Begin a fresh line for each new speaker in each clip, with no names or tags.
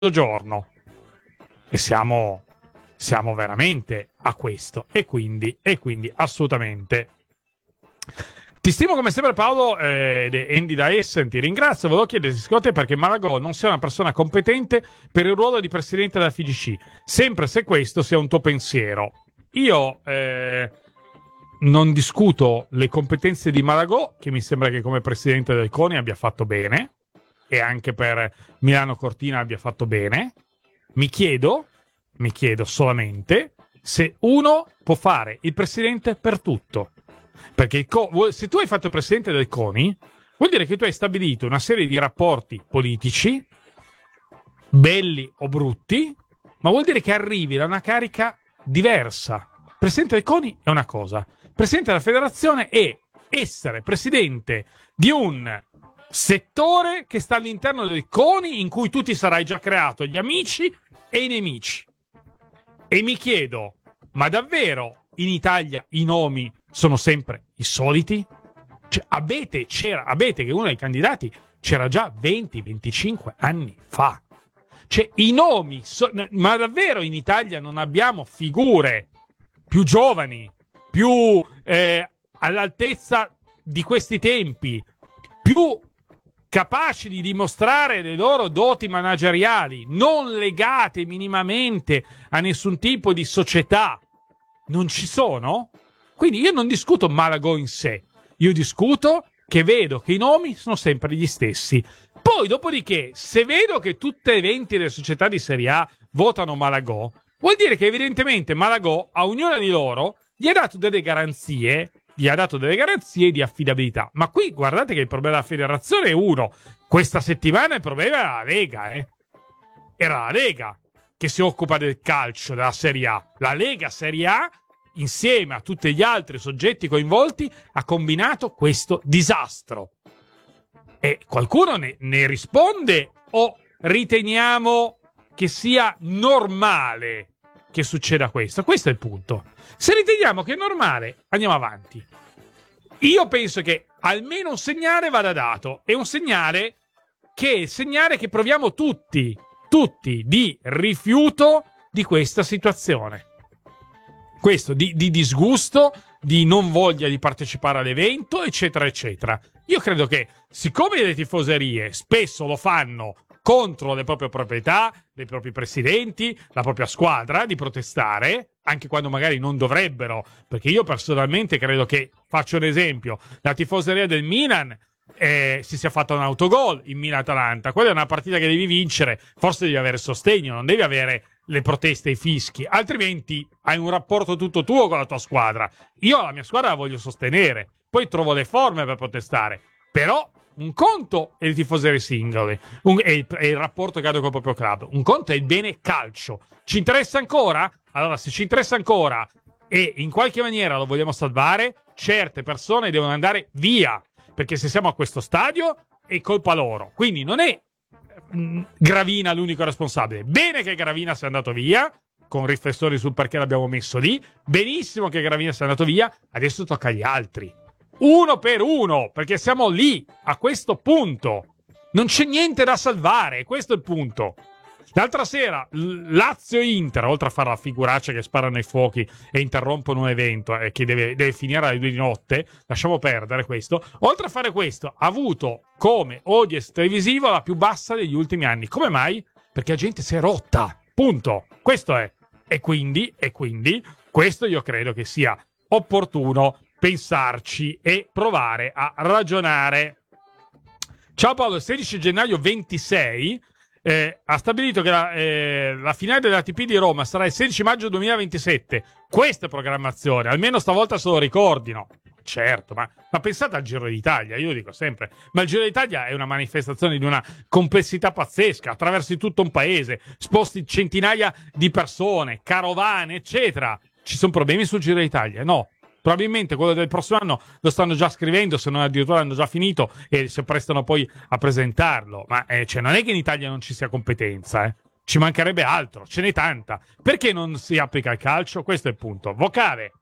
mezzogiorno. E siamo veramente a questo. E quindi assolutamente. Ti stimo come sempre, Paolo. Andy da Essen, ti ringrazio. Volevo chiederti secondo te perché Malagò non sia una persona competente per il ruolo di presidente della FIGC, sempre se questo sia un tuo pensiero. Io non discuto le competenze di Malagò, che mi sembra che come presidente del CONI abbia fatto bene, e anche per Milano Cortina abbia fatto bene. Mi chiedo solamente se uno può fare il presidente per tutto. Perché se tu hai fatto il presidente del CONI, vuol dire che tu hai stabilito una serie di rapporti politici, belli o brutti, ma vuol dire che arrivi da una carica diversa. Il presidente del CONI è una cosa, il presidente della federazione è essere presidente di un settore che sta all'interno del CONI in cui tu ti sarai già creato gli amici e i nemici. E mi chiedo, ma davvero in Italia i nomi sono sempre i soliti? Cioè, Abete, che è uno dei candidati, c'era già 20-25 anni fa. Cioè, i nomi, ma davvero in Italia non abbiamo figure più giovani, più all'altezza di questi tempi, più capaci di dimostrare le loro doti manageriali, non legate minimamente a nessun tipo di società? Non ci sono? Quindi io non discuto Malagò in sé, io discuto che vedo che i nomi sono sempre gli stessi. Poi, dopodiché, se vedo che tutte le 20 delle società di Serie A votano Malagò, vuol dire che evidentemente Malagò a ognuna di loro gli ha dato delle garanzie di affidabilità. Ma qui guardate che il problema della federazione è uno. Questa settimana il problema era la Lega, Era la Lega che si occupa del calcio, della Serie A. La Lega Serie A, insieme a tutti gli altri soggetti coinvolti, ha combinato questo disastro. E qualcuno ne risponde o riteniamo che sia normale che succeda questo? Questo è il punto. Se riteniamo che è normale, andiamo avanti. Io penso che almeno un segnale vada dato. È un segnale che proviamo tutti di rifiuto di questa situazione. Questo di disgusto, di non voglia di partecipare all'evento, eccetera, eccetera. Io credo che, siccome le tifoserie spesso lo fanno contro le proprie proprietà, dei propri presidenti, la propria squadra, di protestare, anche quando magari non dovrebbero, perché io personalmente credo che, faccio un esempio, la tifoseria del Milan si sia fatta un autogol in Milan-Atalanta. Quella è una partita che devi vincere, forse devi avere sostegno, non devi avere le proteste e i fischi, altrimenti hai un rapporto tutto tuo con la tua squadra. Io la mia squadra la voglio sostenere, poi trovo le forme per protestare, però un conto è il tifoserie singoli è il rapporto che hanno col proprio club, un conto è il bene calcio. Ci interessa ancora? Allora, se ci interessa ancora e in qualche maniera lo vogliamo salvare, certe persone devono andare via, perché se siamo a questo stadio è colpa loro. Quindi non è Gravina l'unico responsabile. Bene che Gravina sia andato via, con riflessioni sul perché l'abbiamo messo lì. Benissimo che Gravina sia andato via, adesso tocca agli altri, uno per uno, perché siamo lì, a questo punto. Non c'è niente da salvare, questo è il punto. L'altra sera Lazio-Inter, oltre a fare la figuraccia che sparano i fuochi e interrompono un evento che deve finire alle 2 di notte, lasciamo perdere questo, oltre a fare questo ha avuto come audience televisivo la più bassa degli ultimi anni. Come mai? Perché la gente si è rotta, punto. Questo è. E quindi questo io credo che sia opportuno pensarci e provare a ragionare. Ciao Paolo, il 16 gennaio 26 ha stabilito che la finale dell'ATP di Roma sarà il 16 maggio 2027. Questa è programmazione, almeno stavolta se lo ricordino. Certo, ma pensate al Giro d'Italia, io dico sempre, ma il Giro d'Italia è una manifestazione di una complessità pazzesca, attraversi tutto un paese, sposti centinaia di persone, carovane, eccetera. Ci sono problemi sul Giro d'Italia? No. Probabilmente quello del prossimo anno lo stanno già scrivendo, se non addirittura hanno già finito e si prestano poi a presentarlo. Ma cioè, non è che in Italia non ci sia competenza, ci mancherebbe altro, ce n'è tanta. Perché non si applica al calcio? Questo è il punto. Vocale.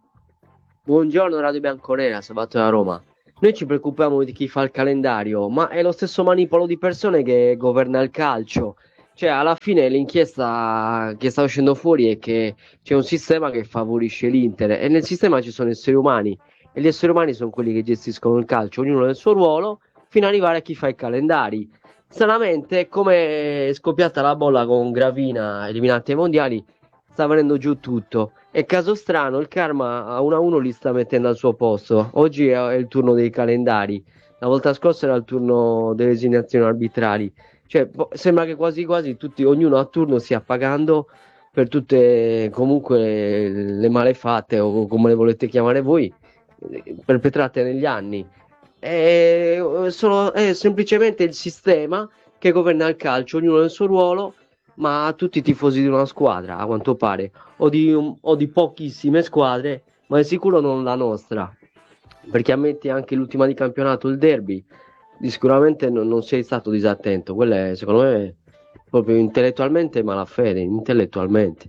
Buongiorno Radio Bianconera, Salvatore da Roma. Noi ci preoccupiamo di chi fa il calendario, ma è lo stesso manipolo di persone che governa il calcio. Cioè, alla fine l'inchiesta che sta uscendo fuori è che c'è un sistema che favorisce l'Inter e nel sistema ci sono esseri umani e gli esseri umani sono quelli che gestiscono il calcio, ognuno nel suo ruolo, fino ad arrivare a chi fa i calendari. Stranamente, come è scoppiata la bolla con Gravina eliminati ai mondiali, sta venendo giù tutto. E caso strano, il karma a 1-1 li sta mettendo al suo posto. Oggi è il turno dei calendari, la volta scorsa era il turno delle designazioni arbitrali. Cioè, sembra che quasi quasi tutti, ognuno a turno stia pagando per tutte comunque le malefatte o come le volete chiamare voi, perpetrate negli anni. È semplicemente il sistema che governa il calcio, ognuno nel suo ruolo, ma tutti tifosi di una squadra, a quanto pare, o di pochissime squadre, ma di sicuro non la nostra. Perché ammetti anche l'ultima di campionato, il derby. Sicuramente non sei stato disattento, quella è secondo me proprio intellettualmente malafede, intellettualmente.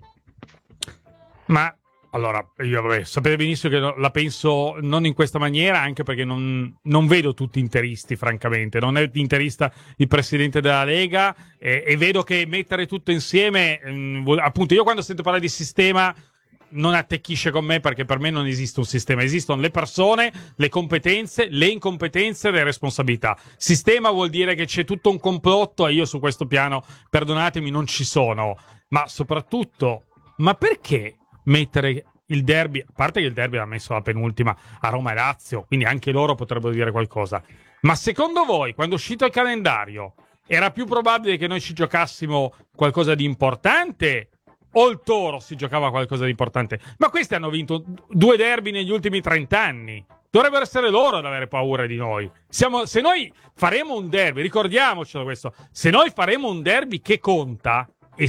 Ma allora, io sapete benissimo che la penso non in questa maniera, anche perché non vedo tutti interisti, francamente. Non è interista il presidente della Lega e vedo che mettere tutto insieme, appunto, io quando sento parlare di sistema non attecchisce con me, perché per me non esiste un sistema, esistono le persone, le competenze, le incompetenze e le responsabilità. Sistema vuol dire che c'è tutto un complotto e io su questo piano, perdonatemi, non ci sono. Ma soprattutto, ma perché mettere il derby, a parte che il derby l'ha messo la penultima a Roma e Lazio, quindi anche loro potrebbero dire qualcosa, ma secondo voi, quando è uscito il calendario, era più probabile che noi ci giocassimo qualcosa di importante o il Toro si giocava qualcosa di importante? Ma questi hanno vinto 2 derby negli ultimi 30 anni. Dovrebbero essere loro ad avere paura di noi. Se noi faremo un derby, ricordiamocelo questo, se noi faremo un derby che conta,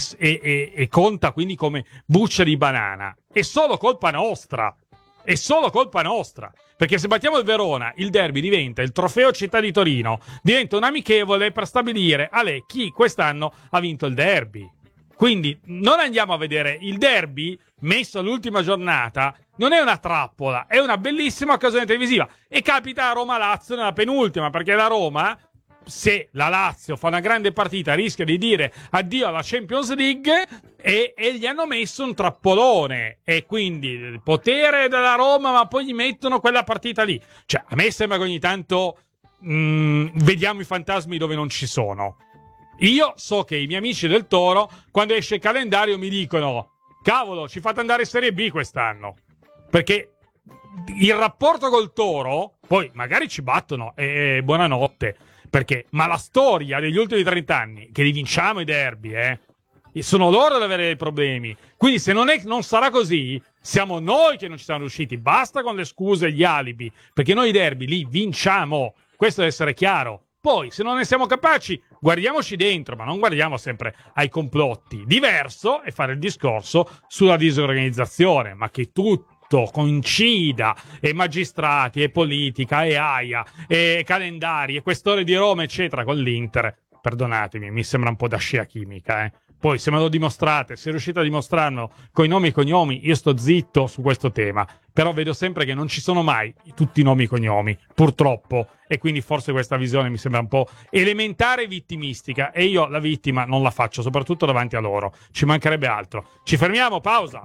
e conta quindi come buccia di banana, è solo colpa nostra. È solo colpa nostra. Perché se battiamo il Verona, il derby diventa il trofeo Città di Torino, diventa un amichevole per stabilire chi quest'anno ha vinto il derby. Quindi non andiamo a vedere il derby messo all'ultima giornata, non è una trappola, è una bellissima occasione televisiva. E capita a Roma-Lazio nella penultima, perché la Roma, se la Lazio fa una grande partita, rischia di dire addio alla Champions League e gli hanno messo un trappolone. E quindi il potere della Roma, ma poi gli mettono quella partita lì. Cioè, a me sembra che ogni tanto vediamo i fantasmi dove non ci sono. Io so che i miei amici del Toro, quando esce il calendario, mi dicono: cavolo, ci fate andare in Serie B quest'anno. Perché il rapporto col Toro, poi magari ci battono e buonanotte. Perché, ma la storia degli ultimi 30 anni, che li vinciamo i derby, sono loro ad avere dei problemi. Quindi se non sarà così, siamo noi che non ci siamo riusciti. Basta con le scuse e gli alibi, perché noi i derby li vinciamo. Questo deve essere chiaro. Poi, se non ne siamo capaci, guardiamoci dentro, ma non guardiamo sempre ai complotti. Diverso è fare il discorso sulla disorganizzazione, ma che tutto coincida, e magistrati, e politica, e AIA, e calendari, e questore di Roma, eccetera, con l'Inter. Perdonatemi, mi sembra un po' da scia chimica, Poi, se me lo dimostrate, se riuscite a dimostrarlo coi nomi e cognomi, io sto zitto su questo tema. Però vedo sempre che non ci sono mai tutti i nomi e cognomi, purtroppo. E quindi forse questa visione mi sembra un po' elementare e vittimistica. E io la vittima non la faccio, soprattutto davanti a loro. Ci mancherebbe altro. Ci fermiamo, pausa.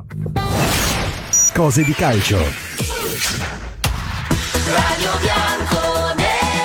Cose di calcio.
Radio Bianconera.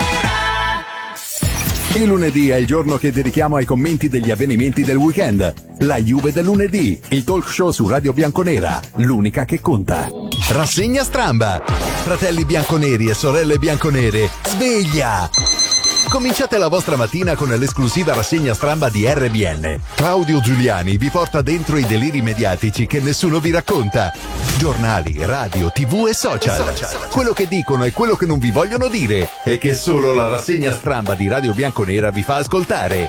Il lunedì è il giorno che dedichiamo ai commenti degli avvenimenti del weekend. La Juve del lunedì, il talk show su Radio Bianconera, l'unica che conta.
Rassegna stramba. Fratelli bianconeri e sorelle bianconere, sveglia! Cominciate la vostra mattina con l'esclusiva rassegna stramba di RBN. Claudio Giuliani vi porta dentro i deliri mediatici che nessuno vi racconta. Giornali, radio, TV e social. Quello che dicono e quello che non vi vogliono dire e che solo la rassegna stramba di Radio Bianconera vi fa ascoltare.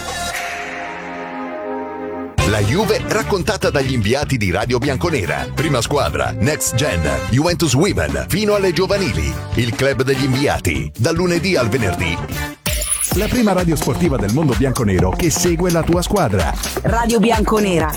La Juve raccontata dagli inviati di Radio Bianconera. Prima squadra, Next Gen, Juventus Women, fino alle giovanili. Il club degli inviati, dal lunedì al venerdì.
La prima radio sportiva del mondo bianconero che segue la tua squadra.
Radio Bianconera.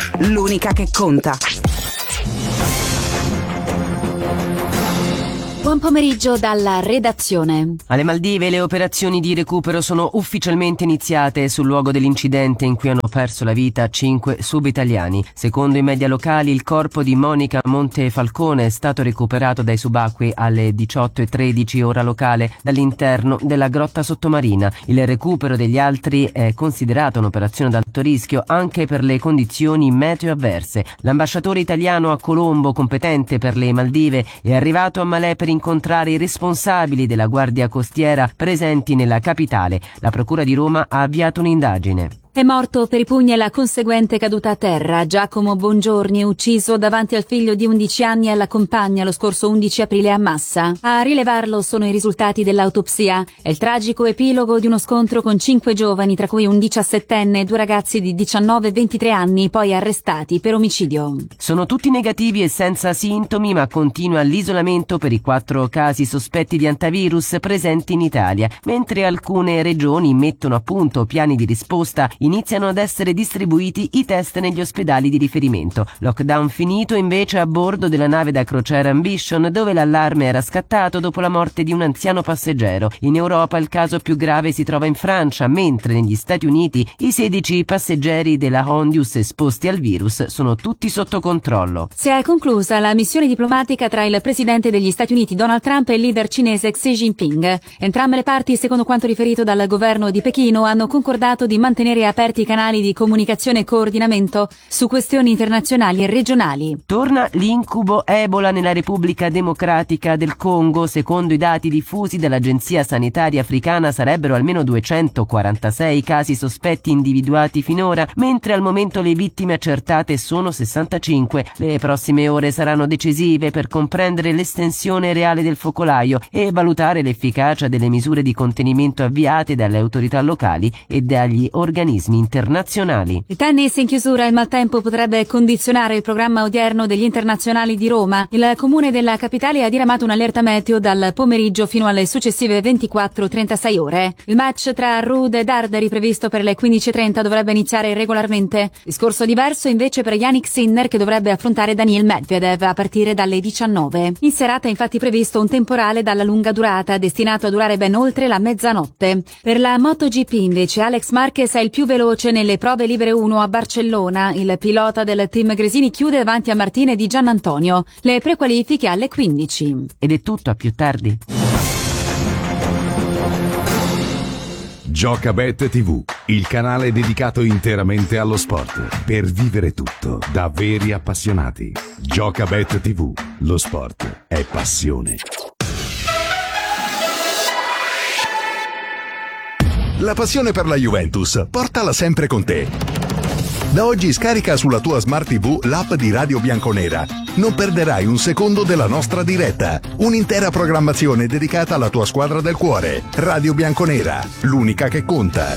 L'unica che conta. Buon pomeriggio dalla redazione.
Alle Maldive le operazioni di recupero sono ufficialmente iniziate sul luogo dell'incidente in cui hanno perso la vita 5 subitaliani. Secondo i media locali, il corpo di Monica Montefalcone è stato recuperato dai subacquei alle 18:13 ora locale dall'interno della grotta sottomarina. Il recupero degli altri è considerato un'operazione ad alto rischio anche per le condizioni meteo avverse. L'ambasciatore italiano a Colombo, competente per le Maldive, è arrivato a Malé per incontrare i responsabili della Guardia Costiera presenti nella capitale. La Procura di Roma ha avviato un'indagine.
È morto per i pugni e la conseguente caduta a terra. Giacomo Bongiorni, ucciso davanti al figlio di 11 anni e alla compagna lo scorso 11 aprile a Massa. A rilevarlo sono i risultati dell'autopsia. È il tragico epilogo di uno scontro con 5 giovani, tra cui un 17enne e 2 ragazzi di 19 e 23 anni, poi arrestati per omicidio.
Sono tutti negativi e senza sintomi, ma continua l'isolamento per i 4 casi sospetti di antivirus presenti in Italia, mentre alcune regioni mettono a punto piani di risposta. Iniziano ad essere distribuiti i test negli ospedali di riferimento. Lockdown finito invece a bordo della nave da crociera Ambition, dove l'allarme era scattato dopo la morte di un anziano passeggero. In Europa il caso più grave si trova in Francia, mentre negli Stati Uniti i 16 passeggeri della Hondius esposti al virus sono tutti sotto controllo.
Si è conclusa la missione diplomatica tra il presidente degli Stati Uniti Donald Trump e il leader cinese Xi Jinping. Entrambe le parti, secondo quanto riferito dal governo di Pechino, hanno concordato di mantenere aperti i canali di comunicazione e coordinamento su questioni internazionali e regionali.
Torna l'incubo Ebola nella Repubblica Democratica del Congo. Secondo i dati diffusi dall'Agenzia Sanitaria Africana sarebbero almeno 246 casi sospetti individuati finora, mentre al momento le vittime accertate sono 65. Le prossime ore saranno decisive per comprendere l'estensione reale del focolaio e valutare l'efficacia delle misure di contenimento avviate dalle autorità locali e dagli organismi internazionali.
Il tennis in chiusura. Il maltempo potrebbe condizionare il programma odierno degli internazionali di Roma. Il comune della capitale ha diramato un'allerta meteo dal pomeriggio fino alle successive 24-36 ore. Il match tra Ruud e Darderi, previsto per le 15:30, dovrebbe iniziare regolarmente. Discorso diverso invece per Yannick Sinner, che dovrebbe affrontare Daniil Medvedev a partire dalle 19. In serata è infatti previsto un temporale dalla lunga durata, destinato a durare ben oltre la mezzanotte. Per la MotoGP invece Alex Marquez è il più veloce nelle prove libere 1 a Barcellona. Il pilota del team Gresini chiude davanti a Martine di Giannantonio. Le prequalifiche alle 15.
Ed è tutto, a più tardi.
Giocabet TV, il canale dedicato interamente allo sport, per vivere tutto da veri appassionati. Giocabet TV, lo sport è passione.
La passione per la Juventus, portala sempre con te. Da oggi scarica sulla tua Smart TV l'app di Radio Bianconera. Non perderai un secondo della nostra diretta. Un'intera programmazione dedicata alla tua squadra del cuore. Radio Bianconera, l'unica che conta.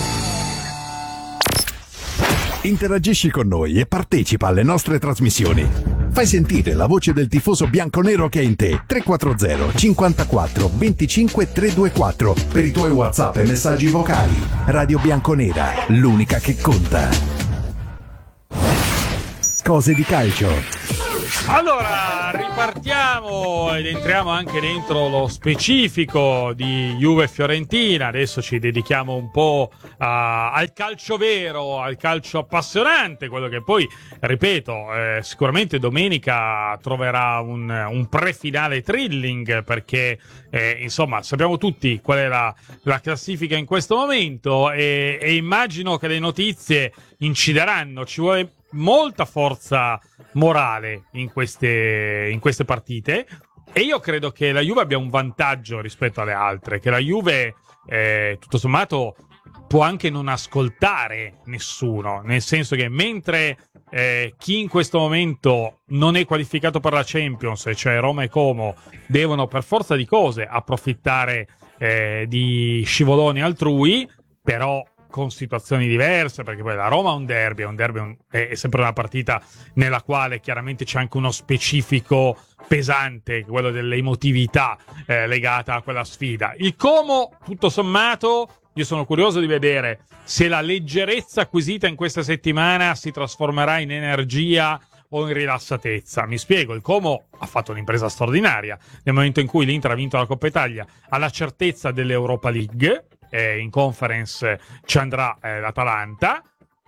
Interagisci con noi e partecipa alle nostre trasmissioni. Fai sentire la voce del tifoso bianconero che è in te. 340 54 25 324 per i tuoi WhatsApp e messaggi vocali. Radio Bianconera, l'unica che conta. Cose di calcio.
Allora, ripartiamo ed entriamo anche dentro lo specifico di Juve e Fiorentina. Adesso ci dedichiamo un po' al calcio vero, al calcio appassionante, quello che poi, ripeto, sicuramente domenica troverà un pre-finale thrilling, perché insomma sappiamo tutti qual è la classifica in questo momento e immagino che le notizie incideranno. Ci vuole molta forza morale in queste partite, e io credo che la Juve abbia un vantaggio rispetto alle altre, che la Juve tutto sommato può anche non ascoltare nessuno, nel senso che mentre chi in questo momento non è qualificato per la Champions, cioè Roma e Como, devono per forza di cose approfittare di scivoloni altrui, però con situazioni diverse, perché poi la Roma è un derby è sempre una partita nella quale chiaramente c'è anche uno specifico pesante, quello dell'emotività legata a quella sfida. Il Como, tutto sommato, io sono curioso di vedere se la leggerezza acquisita in questa settimana si trasformerà in energia o in rilassatezza. Mi spiego, il Como ha fatto un'impresa straordinaria nel momento in cui l'Inter ha vinto la Coppa Italia, ha la certezza dell'Europa League, in conference ci andrà l'Atalanta,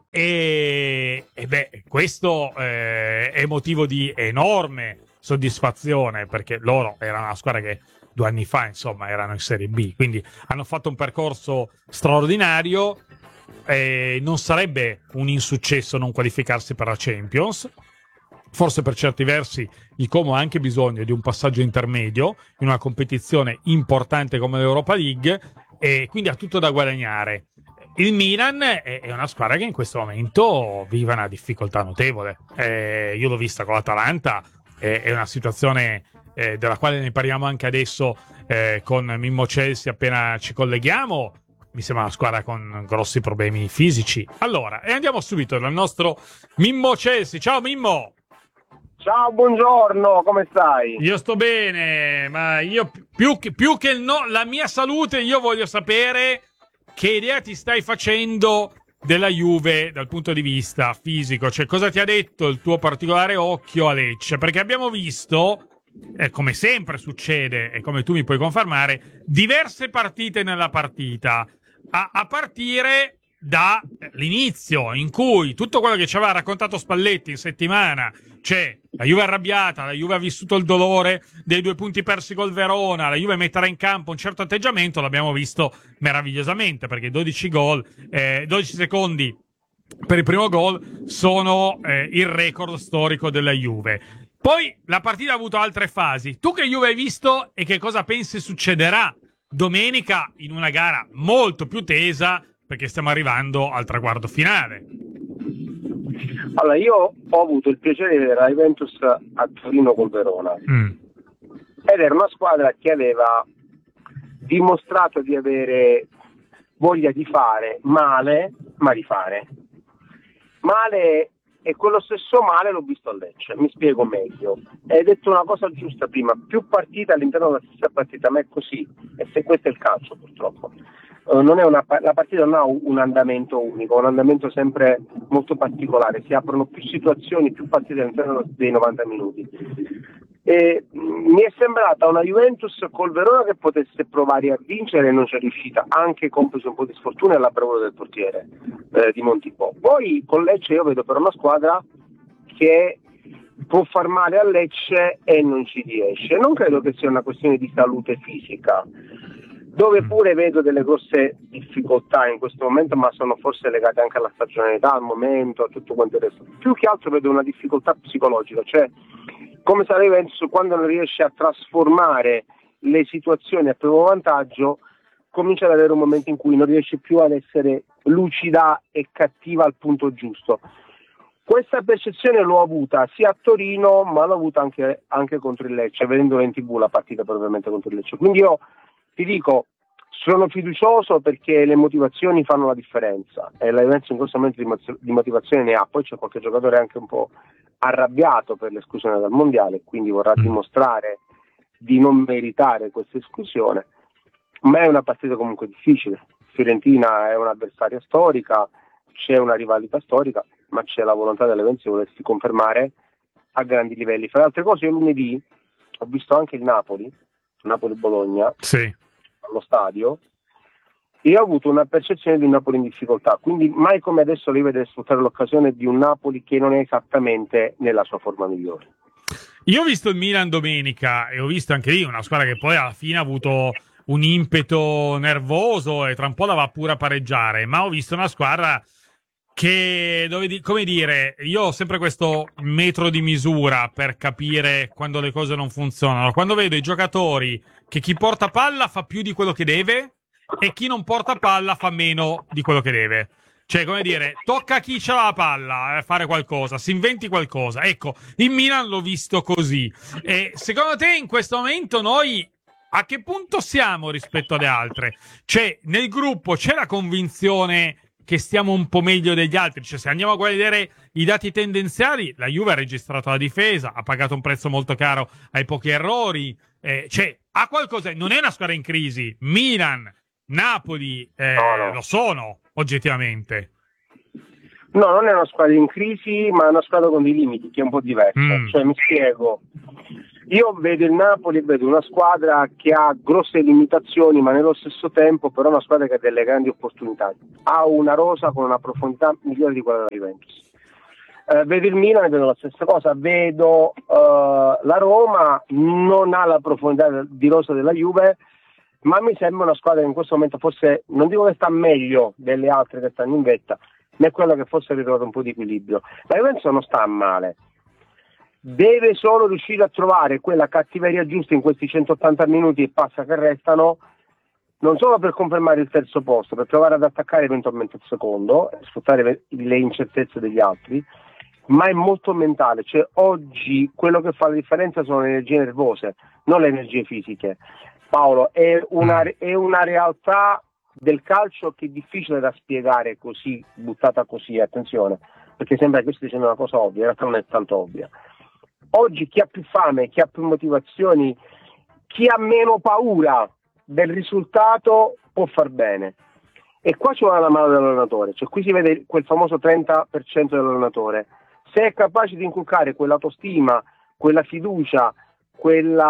e questo è motivo di enorme soddisfazione, perché loro erano una squadra che 2 anni fa insomma erano in Serie B, quindi hanno fatto un percorso straordinario. Non sarebbe un insuccesso non qualificarsi per la Champions. Forse per certi versi il Como ha anche bisogno di un passaggio intermedio in una competizione importante come l'Europa League, e quindi ha tutto da guadagnare. Il Milan è una squadra che in questo momento vive una difficoltà notevole. Io l'ho vista con l'Atalanta, è una situazione della quale ne parliamo anche adesso con Mimmo Chelsea appena ci colleghiamo. Mi sembra una squadra con grossi problemi fisici. Allora, e andiamo subito dal nostro Mimmo Chelsea. Ciao Mimmo!
Ciao, buongiorno, come stai?
Io sto bene, ma io più che la mia salute, io voglio sapere che idea ti stai facendo della Juve dal punto di vista fisico. Cioè, cosa ti ha detto il tuo particolare occhio a Lecce? Perché abbiamo visto, come sempre succede, e come tu mi puoi confermare, diverse partite nella partita, a partire dall'inizio, in cui tutto quello che ci aveva raccontato Spalletti in settimana, cioè la Juve arrabbiata, la Juve ha vissuto il dolore dei 2 punti persi col Verona, la Juve metterà in campo un certo atteggiamento, l'abbiamo visto meravigliosamente, perché 12 secondi per il primo gol sono il record storico della Juve. Poi la partita ha avuto altre fasi. Tu che Juve hai visto e che cosa pensi succederà domenica in una gara molto più tesa, perché stiamo arrivando al traguardo finale?
Allora, io ho avuto il piacere di vedere la Juventus a Torino col Verona, ed era una squadra che aveva dimostrato di avere voglia di fare male, ma di fare male. E quello stesso male l'ho visto a Lecce, mi spiego meglio. Hai detto una cosa giusta prima: più partite all'interno della stessa partita, ma è così, e se questo è il calcio purtroppo. Non è la partita non ha un andamento unico, un andamento sempre molto particolare, si aprono più situazioni, più partite all'interno dei 90 minuti. E mi è sembrata una Juventus col Verona che potesse provare a vincere, e non c'è riuscita, anche complice un po' di sfortuna e la bravura del portiere di Montipò. Poi con Lecce io vedo però una squadra che può far male a Lecce e non ci riesce. Non credo che sia una questione di salute fisica, dove pure vedo delle grosse difficoltà in questo momento, ma sono forse legate anche alla stagionalità, al momento, a tutto quanto il resto. Più che altro vedo una difficoltà psicologica, cioè come se la Juventus, quando non riesce a trasformare le situazioni a proprio vantaggio, comincia ad avere un momento in cui non riesce più ad essere lucida e cattiva al punto giusto. Questa percezione l'ho avuta sia a Torino, ma l'ho avuta anche contro il Lecce, vedendola in TV la partita probabilmente contro il Lecce. Quindi io ti dico, sono fiducioso perché le motivazioni fanno la differenza, e la Juventus in questo momento di motivazione ne ha. Poi c'è qualche giocatore anche un po' arrabbiato per l'esclusione dal mondiale, quindi vorrà dimostrare di non meritare questa esclusione, ma è una partita comunque difficile. Fiorentina è un'avversaria storica, c'è una rivalità storica, ma c'è la volontà della Juventus di volersi confermare a grandi livelli. Fra le altre cose, io lunedì ho visto anche il Napoli-Bologna,
sì,
allo stadio, e ho avuto una percezione di un Napoli in difficoltà, quindi mai come adesso io vedo sfruttare l'occasione di un Napoli che non è esattamente nella sua forma migliore.
Io ho visto il Milan domenica e ho visto anche lì una squadra che poi alla fine ha avuto un impeto nervoso e tra un po' la va pure a pareggiare, ma ho visto una squadra che, come dire, io ho sempre questo metro di misura per capire quando le cose non funzionano. Quando vedo i giocatori che chi porta palla fa più di quello che deve e chi non porta palla fa meno di quello che deve. Cioè, come dire, tocca a chi c'ha la palla a fare qualcosa, si inventi qualcosa. Ecco, in Milan l'ho visto così. E secondo te in questo momento noi a che punto siamo rispetto alle altre? Cioè, nel gruppo c'è la convinzione che stiamo un po' meglio degli altri? Cioè, se andiamo a vedere i dati tendenziali, la Juve ha registrato la difesa, ha pagato un prezzo molto caro ai pochi errori. Cioè, ha qualcosa, non è una squadra in crisi. Milan, Napoli,
no.
lo sono, oggettivamente.
No, non è una squadra in crisi, ma è una squadra con dei limiti, che è un po' diversa. Cioè, mi spiego. Io vedo il Napoli, vedo una squadra che ha grosse limitazioni, ma nello stesso tempo però una squadra che ha delle grandi opportunità. Ha una rosa con una profondità migliore di quella della Juventus. Vedo il Milan e vedo la stessa cosa. Vedo la Roma, non ha la profondità di rosa della Juve, ma mi sembra una squadra che in questo momento forse, non dico che sta meglio delle altre che stanno in vetta, ma è quella che forse ha ritrovato un po' di equilibrio. La Juventus non sta male, deve solo riuscire a trovare quella cattiveria giusta in questi 180 minuti e passa che restano, non solo per confermare il terzo posto, per provare ad attaccare eventualmente il secondo, sfruttare le incertezze degli altri, ma è molto mentale. Cioè, oggi quello che fa la differenza sono le energie nervose, non le energie fisiche. Paolo, è una realtà del calcio che è difficile da spiegare così, buttata così, attenzione, perché sembra che sto dicendo una cosa ovvia, in realtà non è tanto ovvia. Oggi chi ha più fame, chi ha più motivazioni, chi ha meno paura del risultato può far bene. E qua ci vuole la mano dell'allenatore, cioè qui si vede quel famoso 30% dell'allenatore. Se è capace di inculcare quell'autostima, quella fiducia, quel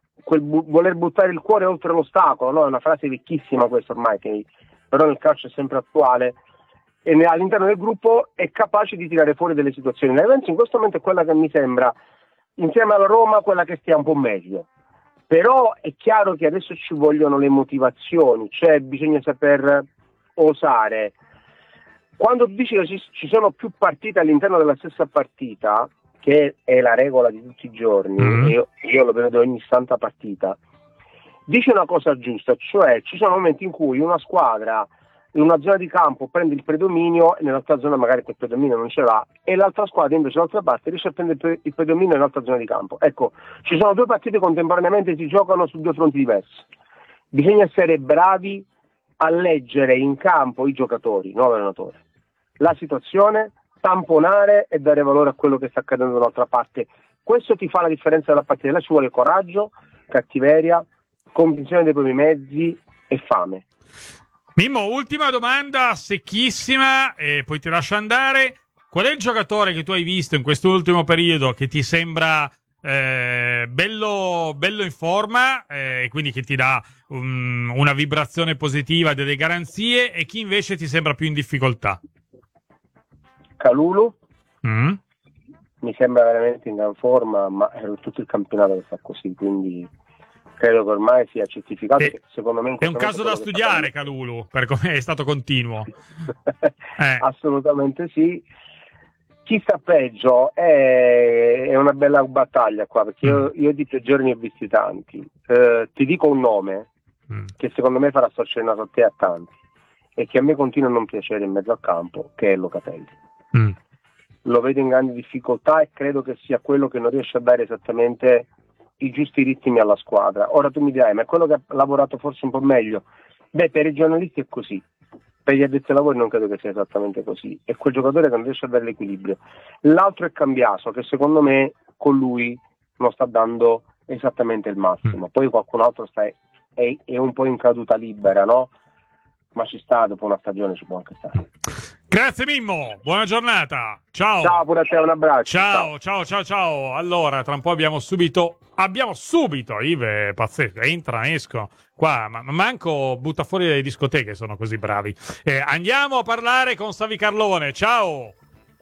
voler buttare il cuore oltre l'ostacolo, no? È una frase vecchissima questa ormai, che però nel calcio è sempre attuale, e all'interno del gruppo è capace di tirare fuori delle situazioni. La Juventus in questo momento è quella che mi sembra, insieme alla Roma, quella che stia un po' meglio. Però è chiaro che adesso ci vogliono le motivazioni, cioè bisogna saper osare. Quando dici che ci sono più partite all'interno della stessa partita, che è la regola di tutti i giorni, io lo vedo ogni santa partita, dice una cosa giusta, cioè ci sono momenti in cui una squadra in una zona di campo prende il predominio e nell'altra zona magari quel predominio non ce l'ha, e l'altra squadra invece dall'altra parte riesce a prendere il predominio nell'altra zona di campo. Ecco, ci sono due partite contemporaneamente, si giocano su due fronti diversi. Bisogna essere bravi a leggere in campo i giocatori, non l'allenatore, la situazione, tamponare e dare valore a quello che sta accadendo dall'altra parte. Questo ti fa la differenza della partita. Là ci vuole coraggio, cattiveria, convinzione dei propri mezzi e fame.
Mimmo, ultima domanda secchissima e poi ti lascio andare. Qual è il giocatore che tu hai visto in quest'ultimo periodo che ti sembra bello in forma, quindi che ti dà una vibrazione positiva, delle garanzie, e chi invece ti sembra più in difficoltà?
Kalulu mi sembra veramente in gran forma, ma è tutto il campionato che fa così, quindi credo che ormai sia certificato. Che secondo me
è un caso da studiare, Kalulu, per come è stato continuo.
Assolutamente sì. Chi sta peggio è una bella battaglia qua, perché io di peggiori ne ho visti tanti. Ti dico un nome che secondo me farà storcere il naso a te e a tanti, e che a me continua a non piacere in mezzo al campo, che è Locatelli. Lo vedo in grandi difficoltà e credo che sia quello che non riesce a dare esattamente i giusti ritmi alla squadra. Ora tu mi dirai, ma è quello che ha lavorato forse un po' meglio? Beh, per i giornalisti è così, per gli addetti ai lavori non credo che sia esattamente così. È quel giocatore che non riesce a dare l'equilibrio. L'altro è Cambiaso, che secondo me con lui non sta dando esattamente il massimo. Poi qualcun altro è un po' in caduta libera, no? Ma ci sta, dopo una stagione ci può anche stare.
Grazie Mimmo, buona giornata. Ciao.
Ciao, pure a te, un abbraccio.
Ciao. Allora, tra un po' abbiamo subito, Ive, pazzesco, entra, esco. Qua, ma manco butta fuori le discoteche, sono così bravi. Andiamo a parlare con Savi Carlone, ciao.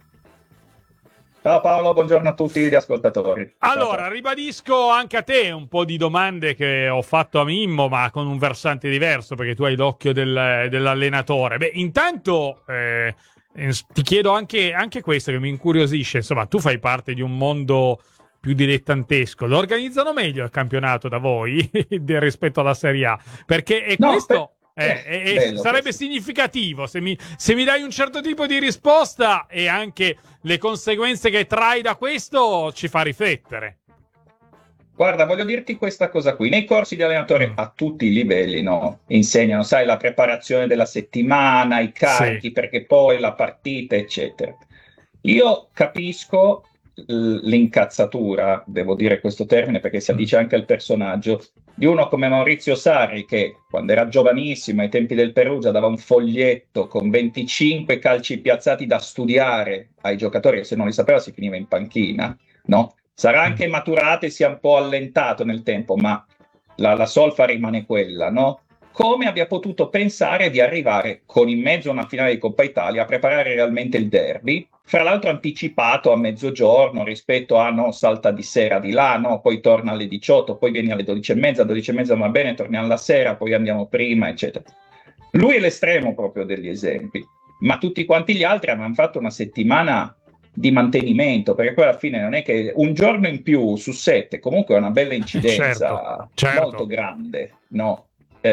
Ciao Paolo, buongiorno a tutti gli ascoltatori.
Allora, ribadisco anche a te un po' di domande che ho fatto a Mimmo, ma con un versante diverso, perché tu hai l'occhio dell'allenatore. Beh, intanto ti chiedo anche questo che mi incuriosisce. Insomma, tu fai parte di un mondo più dilettantesco. Lo organizzano meglio il campionato da voi rispetto alla Serie A? Perché è questo... sarebbe significativo se mi dai un certo tipo di risposta, e anche le conseguenze che trai da questo ci fa riflettere.
Guarda, voglio dirti questa cosa qui. Nei corsi di allenatore a tutti i livelli, no? Insegnano, sai, la preparazione della settimana, i carichi, perché poi la partita, eccetera. Io capisco l'incazzatura, devo dire questo termine perché si addice anche al personaggio, di uno come Maurizio Sarri, che quando era giovanissimo ai tempi del Perugia dava un foglietto con 25 calci piazzati da studiare ai giocatori, e se non li sapeva si finiva in panchina, no? Sarà anche maturato e si è un po' allentato nel tempo, ma la solfa rimane quella, no? Come abbia potuto pensare di arrivare con in mezzo a una finale di Coppa Italia a preparare realmente il derby, fra l'altro anticipato a mezzogiorno rispetto a no, salta di sera di là, no, poi torna alle 18, poi vieni alle 12:30 va bene, torniamo alla sera, poi andiamo prima, eccetera. Lui è l'estremo proprio degli esempi, ma tutti quanti gli altri hanno fatto una settimana di mantenimento, perché poi alla fine non è che un giorno in più su 7 comunque è una bella incidenza,
certo.
molto grande, no?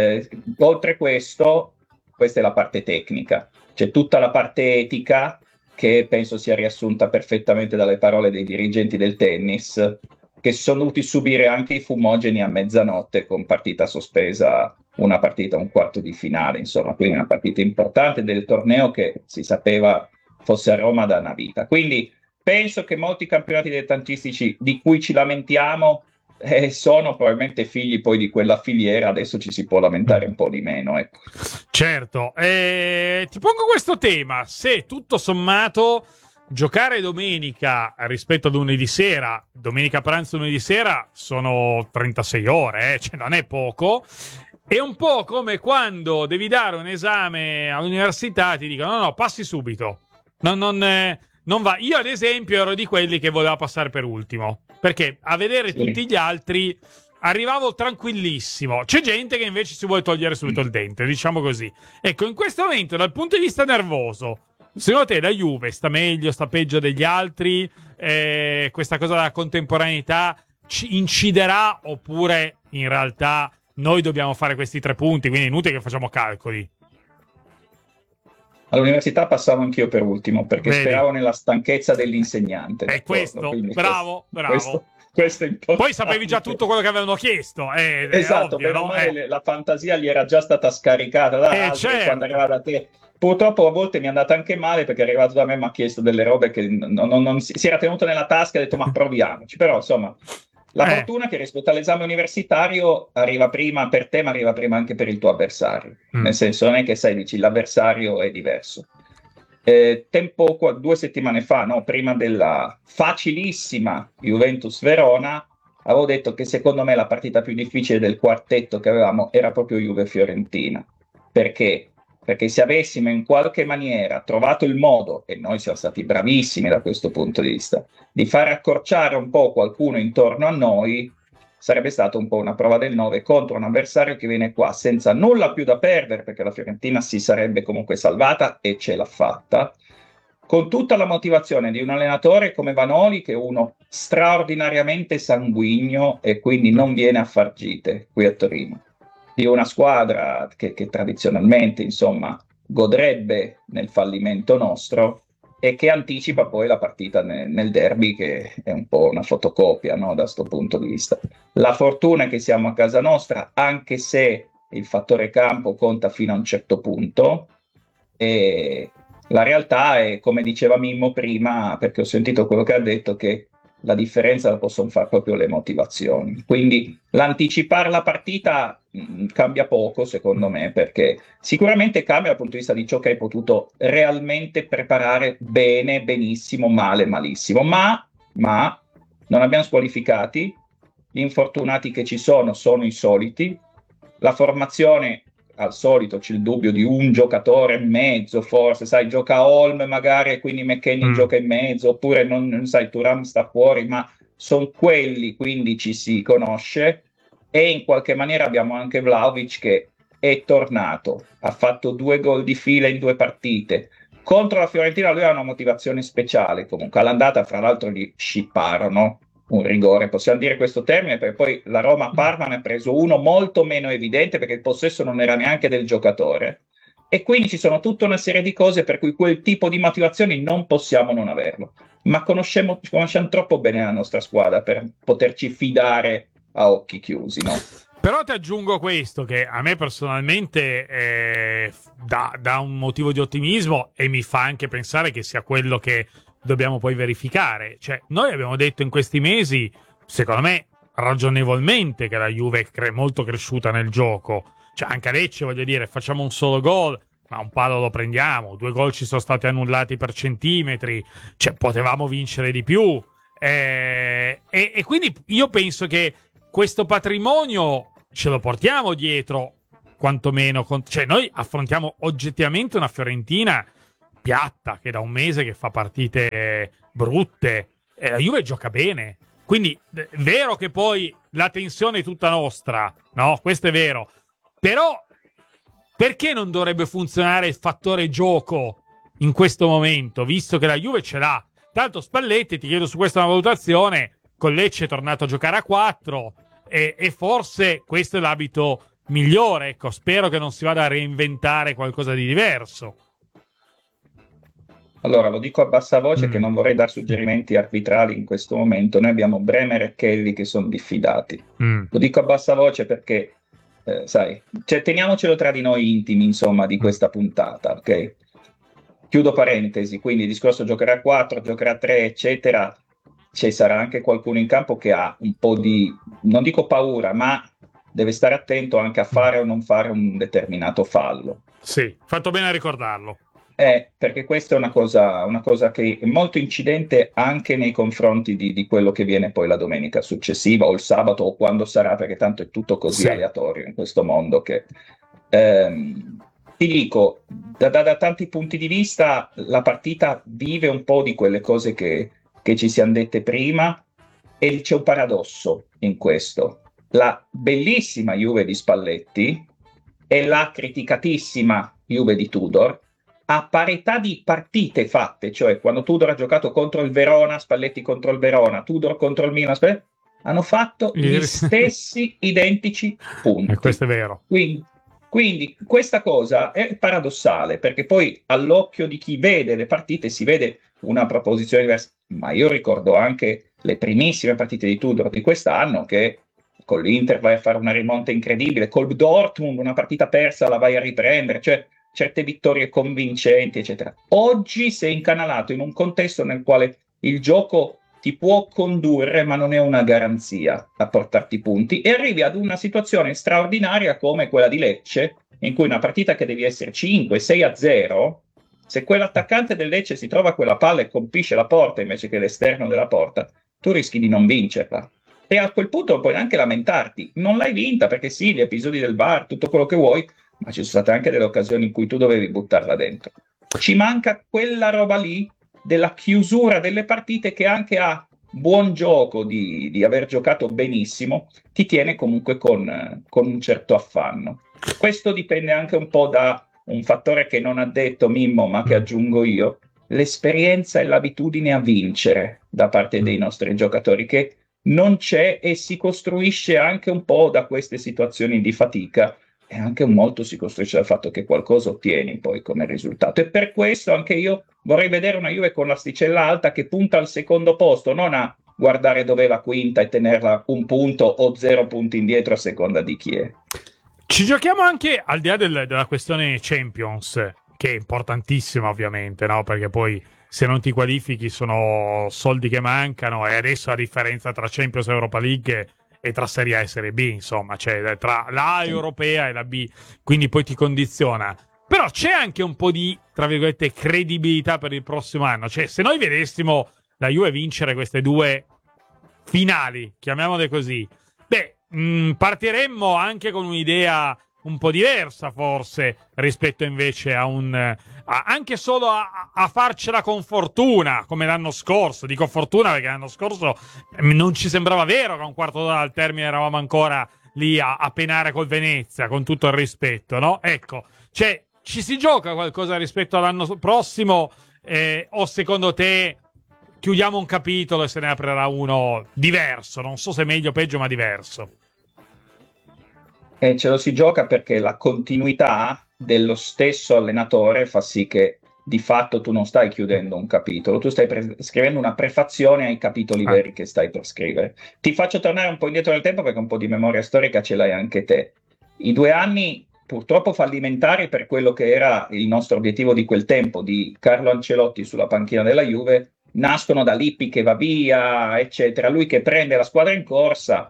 Oltre questo, questa è la parte tecnica, c'è tutta la parte etica che penso sia riassunta perfettamente dalle parole dei dirigenti del tennis, che sono dovuti subire anche i fumogeni a mezzanotte con partita sospesa, una partita, un quarto di finale, insomma, quindi una partita importante del torneo che si sapeva fosse a Roma da una vita. Quindi penso che molti campionati dilettantistici di cui ci lamentiamo sono probabilmente figli poi di quella filiera, adesso ci si può lamentare un po' di meno, ecco.
Certo, ti pongo questo tema: se tutto sommato giocare domenica rispetto a lunedì sera, domenica pranzo, lunedì sera sono 36 ore, cioè non è poco. È un po' come quando devi dare un esame all'università, ti dicono no, passi subito, non va. Io ad esempio ero di quelli che voleva passare per ultimo, perché a vedere tutti gli altri arrivavo tranquillissimo. C'è gente che invece si vuole togliere subito il dente, diciamo così. Ecco, in questo momento dal punto di vista nervoso, secondo te la Juve sta meglio, sta peggio degli altri? Questa cosa della contemporaneità ci inciderà, oppure in realtà noi dobbiamo fare questi 3 punti, quindi è inutile che facciamo calcoli?
All'università passavo anch'io per ultimo, perché speravo nella stanchezza dell'insegnante.
È questo, bravo.
Questo è importante.
Poi sapevi già tutto quello che avevano chiesto.
Esatto,
ovvio,
però la fantasia gli era già stata scaricata da altri,
certo.
Quando arrivava da te. Purtroppo a volte mi è andata anche male, perché è arrivato da me e mi ha chiesto delle robe che non si era tenuto nella tasca e ha detto ma proviamoci. Però insomma, la fortuna è che rispetto all'esame universitario arriva prima per te, ma arriva prima anche per il tuo avversario. Nel senso, non è che dici l'avversario è diverso. 2 settimane fa, no, prima della facilissima Juventus-Verona, avevo detto che secondo me la partita più difficile del quartetto che avevamo era proprio Juve-Fiorentina. Perché? Perché se avessimo in qualche maniera trovato il modo, e noi siamo stati bravissimi da questo punto di vista, di far accorciare un po' qualcuno intorno a noi, sarebbe stata un po' una prova del 9 contro un avversario che viene qua senza nulla più da perdere, perché la Fiorentina si sarebbe comunque salvata e ce l'ha fatta, con tutta la motivazione di un allenatore come Vanoli, che è uno straordinariamente sanguigno e quindi non viene a far gite qui a Torino, di una squadra che tradizionalmente insomma godrebbe nel fallimento nostro e che anticipa poi la partita nel derby, che è un po' una fotocopia, no, da sto punto di vista. La fortuna è che siamo a casa nostra, anche se il fattore campo conta fino a un certo punto, e la realtà è, come diceva Mimmo prima, perché ho sentito quello che ha detto, che la differenza la possono fare proprio le motivazioni. Quindi l'anticipare la partita cambia poco, secondo me, perché sicuramente cambia dal punto di vista di ciò che hai potuto realmente preparare bene, benissimo, male, malissimo. Ma non abbiamo squalificati, gli infortunati che ci sono i soliti, la formazione al solito c'è il dubbio di un giocatore e mezzo, forse, gioca Holm magari e quindi McKennie gioca in mezzo, oppure non Thuram sta fuori, ma sono quelli, quindi ci si conosce, e in qualche maniera abbiamo anche Vlahovic che è tornato, ha fatto 2 gol di fila in 2 partite. Contro la Fiorentina lui ha una motivazione speciale, comunque all'andata fra l'altro gli scipparono un rigore, possiamo dire questo termine, perché poi la Roma a Parma ne ha preso uno molto meno evidente, perché il possesso non era neanche del giocatore, e quindi ci sono tutta una serie di cose per cui quel tipo di motivazioni non possiamo non averlo, ma conosciamo troppo bene la nostra squadra per poterci fidare a occhi chiusi, no?
Però ti aggiungo questo, che a me personalmente dà un motivo di ottimismo, e mi fa anche pensare che sia quello che dobbiamo poi verificare. Cioè, noi abbiamo detto in questi mesi, secondo me ragionevolmente che la Juve è molto cresciuta nel gioco. Cioè, anche a Lecce, voglio dire, facciamo un solo gol, ma un palo lo prendiamo, 2 gol ci sono stati annullati per centimetri, cioè potevamo vincere di più. E quindi io penso che questo patrimonio ce lo portiamo dietro, quantomeno. Cioè, noi affrontiamo oggettivamente una Fiorentina piatta, che da un mese che fa partite brutte, e la Juve gioca bene. Quindi è vero che poi la tensione è tutta nostra, no? Questo è vero. Però perché non dovrebbe funzionare il fattore gioco in questo momento, visto che la Juve ce l'ha? Tanto Spalletti, ti chiedo su questa una valutazione, con Lecce è tornato a giocare a 4 e forse questo è l'abito migliore. Ecco, spero che non si vada a reinventare qualcosa di diverso.
Allora, lo dico a bassa voce che non vorrei dar suggerimenti arbitrali in questo momento. Noi abbiamo Bremer e Kelly che sono diffidati. Lo dico a bassa voce perché, sai, cioè, teniamocelo tra di noi intimi, insomma, di questa puntata, ok? Chiudo parentesi, quindi il discorso giocare a 4, giocare a 3, eccetera, ci sarà anche qualcuno in campo che ha un po' di, non dico paura, ma deve stare attento anche a fare o non fare un determinato fallo.
Sì, fatto bene a ricordarlo.
Perché questa è una cosa che è molto incidente anche nei confronti di quello che viene poi la domenica successiva o il sabato o quando sarà, perché tanto è tutto così aleatorio in questo mondo che... ti dico, da tanti punti di vista la partita vive un po' di quelle cose che ci siamo dette prima, e c'è un paradosso in questo. La bellissima Juve di Spalletti e la criticatissima Juve di Tudor, a parità di partite fatte, cioè quando Tudor ha giocato contro il Verona, Spalletti contro il Verona, Tudor contro il Milan, hanno fatto gli stessi identici punti.
E questo è vero.
Quindi questa cosa è paradossale, perché poi all'occhio di chi vede le partite si vede una proposizione diversa, ma io ricordo anche le primissime partite di Tudor di quest'anno, che con l'Inter vai a fare una rimonta incredibile, col Dortmund una partita persa la vai a riprendere, cioè certe vittorie convincenti, eccetera. Oggi sei incanalato in un contesto nel quale il gioco ti può condurre, ma non è una garanzia a portarti punti, e arrivi ad una situazione straordinaria come quella di Lecce, in cui una partita che devi essere 5-6-0, se quell'attaccante del Lecce si trova quella palla e colpisce la porta invece che l'esterno della porta, tu rischi di non vincerla. E a quel punto puoi anche lamentarti. Non l'hai vinta perché sì, gli episodi del VAR, tutto quello che vuoi, ma ci sono state anche delle occasioni in cui tu dovevi buttarla dentro. Ci manca quella roba lì della chiusura delle partite, che anche a buon gioco di aver giocato benissimo ti tiene comunque con un certo affanno. Questo dipende anche un po' da un fattore che non ha detto Mimmo, ma che aggiungo io: l'esperienza e l'abitudine a vincere da parte dei nostri giocatori, che non c'è e si costruisce anche un po' da queste situazioni di fatica, e anche molto si costruisce dal fatto che qualcosa ottieni poi come risultato. E per questo anche io vorrei vedere una Juve con l'asticella alta, che punta al secondo posto, non a guardare dove è la quinta e tenerla un punto o 0 punti indietro a seconda di chi è.
Ci giochiamo anche al di là della questione Champions, che è importantissima ovviamente, no? Perché poi se non ti qualifichi sono soldi che mancano, e adesso la differenza tra Champions e Europa League e tra Serie A e Serie B, insomma, cioè tra la A europea e la B, quindi poi ti condiziona. Però c'è anche un po' di, tra virgolette, credibilità per il prossimo anno. Cioè, se noi vedessimo la Juve vincere queste 2 finali, chiamiamole così, partiremmo anche con un'idea un po' diversa forse rispetto invece a anche solo a farcela con fortuna, come l'anno scorso. Dico fortuna perché l'anno scorso non ci sembrava vero che a un quarto d'ora al termine eravamo ancora lì a penare col Venezia, con tutto il rispetto, no? Ecco, cioè ci si gioca qualcosa rispetto all'anno prossimo, o secondo te chiudiamo un capitolo e se ne aprirà uno diverso? Non so se meglio o peggio, ma diverso.
Ce lo si gioca perché la continuità dello stesso allenatore fa sì che di fatto tu non stai chiudendo un capitolo, tu stai scrivendo una prefazione ai capitoli veri che stai per scrivere. Ti faccio tornare un po' indietro nel tempo, perché un po' di memoria storica ce l'hai anche te. I 2 anni purtroppo fallimentari per quello che era il nostro obiettivo di quel tempo, di Carlo Ancelotti sulla panchina della Juve, nascono da Lippi che va via, eccetera. Lui che prende la squadra in corsa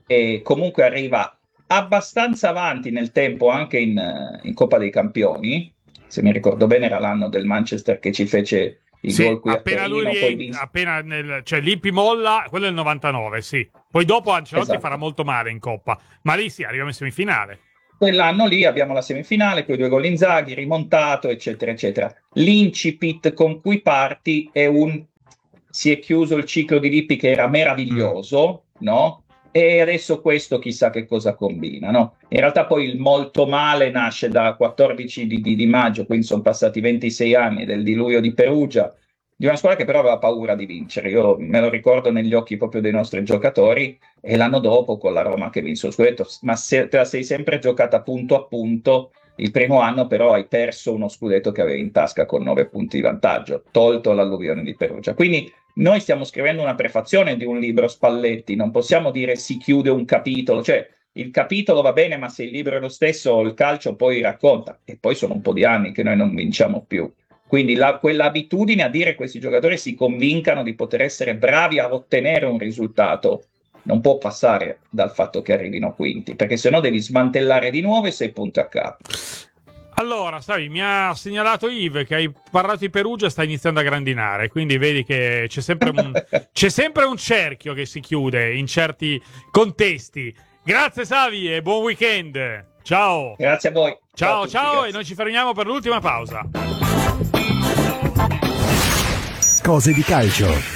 e comunque arriva abbastanza avanti nel tempo anche in Coppa dei Campioni. Se mi ricordo bene era l'anno del Manchester che ci fece il gol qui
appena
a Torino,
cioè Lippi molla, quello è il 99, sì. Poi dopo Ancelotti
Esatto.
farà molto male in Coppa, ma lì sì, arriviamo in semifinale.
Quell'anno lì abbiamo la semifinale, quei 2 gol Inzaghi, rimontato, eccetera, eccetera. L'incipit con cui parti è si è chiuso il ciclo di Lippi che era meraviglioso, no? E adesso questo chissà che cosa combina, no? In realtà poi il molto male nasce da 14 di maggio, quindi sono passati 26 anni del diluvio di Perugia, di una squadra che però aveva paura di vincere. Io me lo ricordo negli occhi proprio dei nostri giocatori, e l'anno dopo con la Roma che vinse lo scudetto, ma te la sei sempre giocata punto a punto. Il primo anno però hai perso uno scudetto che avevi in tasca con 9 punti di vantaggio, tolto l'alluvione di Perugia. Quindi noi stiamo scrivendo una prefazione di un libro Spalletti, non possiamo dire si chiude un capitolo, cioè il capitolo va bene, ma se il libro è lo stesso, il calcio poi racconta, e poi sono un po' di anni che noi non vinciamo più. Quindi quell'abitudine a dire che questi giocatori si convincano di poter essere bravi a ottenere un risultato non può passare dal fatto che arrivino quinti, perché sennò devi smantellare di nuovo e sei punto a capo.
Allora, sai, mi ha segnalato Yves che hai parlato di Perugia, sta iniziando a grandinare, quindi vedi che c'è sempre un cerchio che si chiude in certi contesti. Grazie Savi e buon weekend. Ciao.
Grazie a voi.
Ciao,
Tutti, grazie.
e noi ci fermiamo per l'ultima pausa.
Cose di calcio.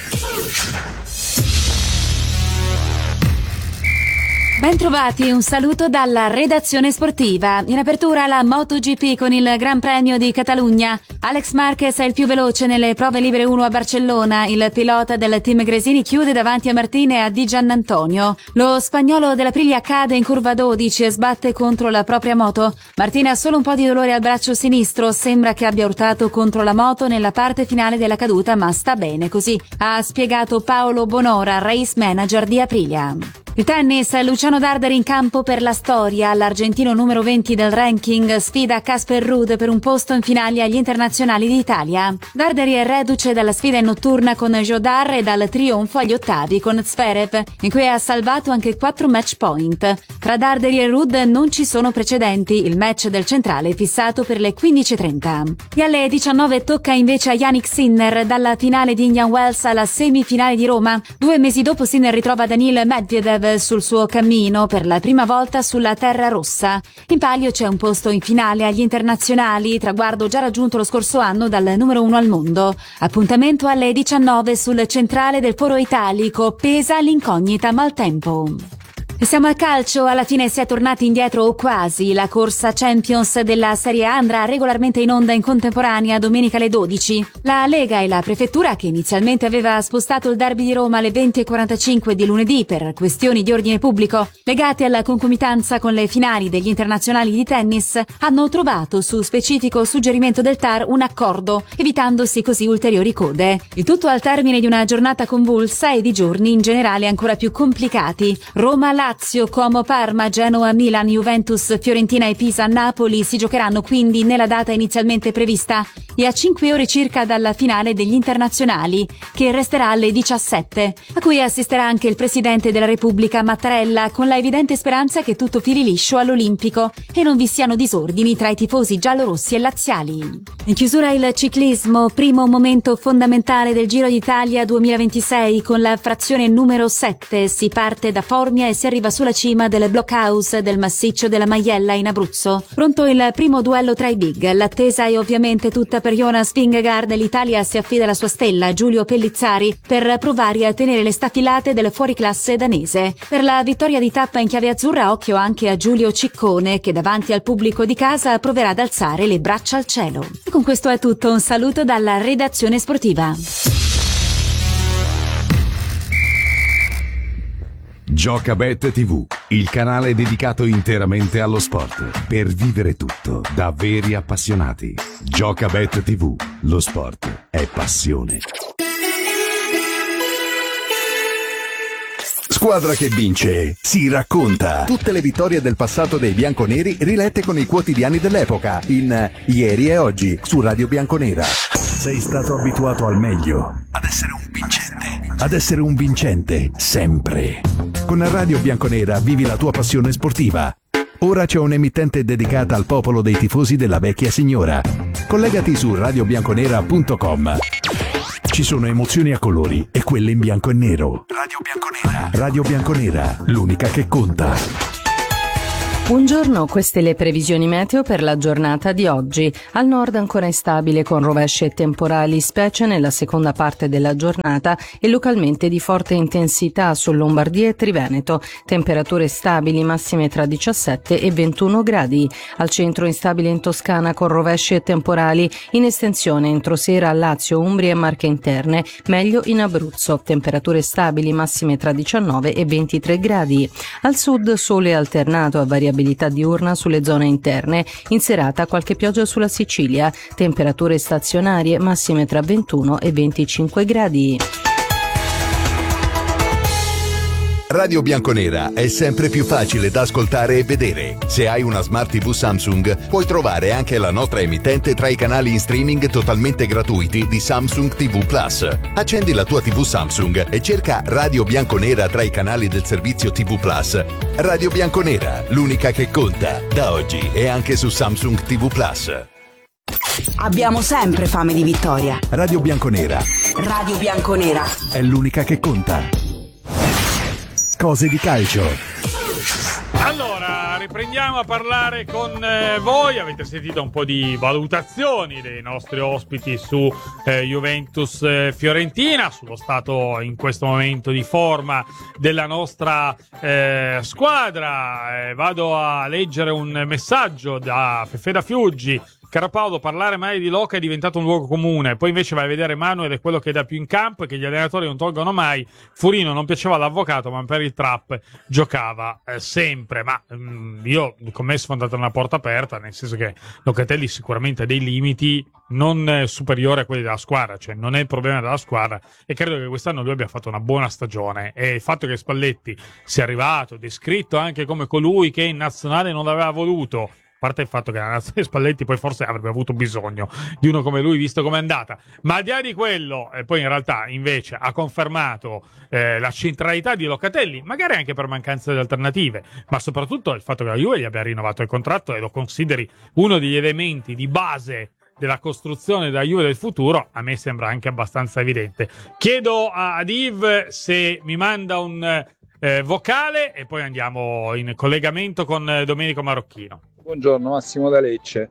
Bentrovati, un saluto dalla redazione sportiva. In apertura la MotoGP con il Gran Premio di Catalogna. Alex Marquez è il più veloce nelle prove libere 1 a Barcellona. Il pilota del team Gresini chiude davanti a Martine e a Di Giannantonio. Lo spagnolo dell'Aprilia cade in curva 12 e sbatte contro la propria moto. Martine ha solo un po' di dolore al braccio sinistro, sembra che abbia urtato contro la moto nella parte finale della caduta, ma sta bene così, ha spiegato Paolo Bonora, race manager di Aprilia. Il tennis, Luciano Darderi in campo per la storia. L'argentino numero 20 del ranking sfida Casper Ruud per un posto in finale agli internazionali d'Italia. Darderi è reduce dalla sfida in notturna con Jodar e dal trionfo agli ottavi con Zverev, in cui ha salvato anche 4 match point. Tra Darderi e Ruud non ci sono precedenti, il match del centrale è fissato per le 15:30. E alle 19 tocca invece a Yannick Sinner, dalla finale di Indian Wells alla semifinale di Roma. 2 mesi dopo Sinner ritrova Daniil Medvedev sul suo cammino per la prima volta sulla terra rossa. In palio c'è un posto in finale agli internazionali, traguardo già raggiunto lo scorso anno dal numero 1 al mondo. Appuntamento alle 19 sul centrale del Foro Italico, pesa l'incognita maltempo. E siamo al calcio, alla fine si è tornati indietro o quasi. La corsa Champions della Serie A andrà regolarmente in onda in contemporanea domenica alle 12. La Lega e la Prefettura, che inizialmente aveva spostato il derby di Roma alle 20:45 di lunedì per questioni di ordine pubblico legate alla concomitanza con le finali degli internazionali di tennis, hanno trovato su specifico suggerimento del TAR un accordo, evitandosi così ulteriori code. Il tutto al termine di una giornata convulsa e di giorni in generale ancora più complicati. Roma, Lazio, Como, Parma, Genoa, Milan, Juventus, Fiorentina e Pisa, Napoli si giocheranno quindi nella data inizialmente prevista e a 5 ore circa dalla finale degli internazionali, che resterà alle 17, a cui assisterà anche il Presidente della Repubblica Mattarella, con la evidente speranza che tutto fili liscio all'Olimpico e non vi siano disordini tra i tifosi giallorossi e laziali. In chiusura il ciclismo, primo momento fondamentale del Giro d'Italia 2026 con la frazione numero 7. Si parte da Formia e si arriva sulla cima del blockhouse del massiccio della Maiella in Abruzzo. Pronto il primo duello tra i big. L'attesa è ovviamente tutta per Jonas Vingegaard. L'Italia si affida alla sua stella Giulio Pellizzari per provare a tenere le staffilate del fuoriclasse danese. Per la vittoria di tappa in chiave azzurra occhio anche a Giulio Ciccone, che davanti al pubblico di casa proverà ad alzare le braccia al cielo. E con questo è tutto, un saluto dalla redazione sportiva.
Giocabet TV, il canale dedicato interamente allo sport, per vivere tutto da veri appassionati. Giocabet TV, lo sport è passione.
Squadra che vince si racconta. Tutte le vittorie del passato dei bianconeri rilette con i quotidiani dell'epoca in Ieri e Oggi su Radio Bianconera.
Sei stato abituato al meglio, ad essere un vincente sempre.
Con Radio Bianconera vivi la tua passione sportiva. Ora c'è un'emittente dedicata al popolo dei tifosi della vecchia signora. Collegati su radiobianconera.com. Ci sono emozioni a colori e quelle in bianco e nero. Radio Bianconera. Radio Bianconera, l'unica che conta.
Buongiorno, queste le previsioni meteo per la giornata di oggi. Al nord ancora instabile con rovesci e temporali, specie nella seconda parte della giornata e localmente di forte intensità su Lombardia e Triveneto. Temperature stabili, massime tra 17 e 21 gradi. Al centro instabile in Toscana con rovesci e temporali, in estensione entro sera a Lazio, Umbria e Marche Interne, meglio in Abruzzo. Temperature stabili, massime tra 19 e 23 gradi. Al sud sole alternato a variabilità diurna sulle zone interne, in serata qualche pioggia sulla Sicilia, temperature stazionarie massime tra 21 e 25 gradi.
Radio Bianconera è sempre più facile da ascoltare e vedere. Se hai una Smart TV Samsung, puoi trovare anche la nostra emittente tra i canali in streaming totalmente gratuiti di Samsung TV Plus. Accendi la tua TV Samsung e cerca Radio Bianconera tra i canali del servizio TV Plus. Radio Bianconera, l'unica che conta. Da oggi è anche su Samsung TV Plus.
Abbiamo sempre fame di vittoria.
Radio Bianconera.
Radio Bianconera
È l'unica che conta. Cose di calcio.
Allora, riprendiamo a parlare con voi. Avete sentito un po' di valutazioni dei nostri ospiti su Juventus Fiorentina, sullo stato in questo momento di forma della nostra squadra. Vado a leggere un messaggio da Fefeda Fiuggi. Caro Paolo, parlare mai di Loca è diventato un luogo comune, poi invece vai a vedere Manuel è quello che dà più in campo e che gli allenatori non tolgono mai. Furino non piaceva all'avvocato, ma per il trap giocava sempre. Ma io con me è sfondata una porta aperta, nel senso che Locatelli sicuramente ha dei limiti non superiori a quelli della squadra, cioè non è il problema della squadra, e credo che quest'anno lui abbia fatto una buona stagione, e il fatto che Spalletti sia arrivato, descritto anche come colui che in nazionale non l'aveva voluto, a parte il fatto che la nazione Spalletti poi forse avrebbe avuto bisogno di uno come lui, visto com'è andata, ma al di là di quello, poi in realtà invece ha confermato la centralità di Locatelli, magari anche per mancanza di alternative, ma soprattutto il fatto che la Juve gli abbia rinnovato il contratto e lo consideri uno degli elementi di base della costruzione della Juve del futuro, a me sembra anche abbastanza evidente. Chiedo ad Yves se mi manda un vocale e poi andiamo in collegamento con Domenico Marocchino.
Buongiorno, Massimo da Lecce.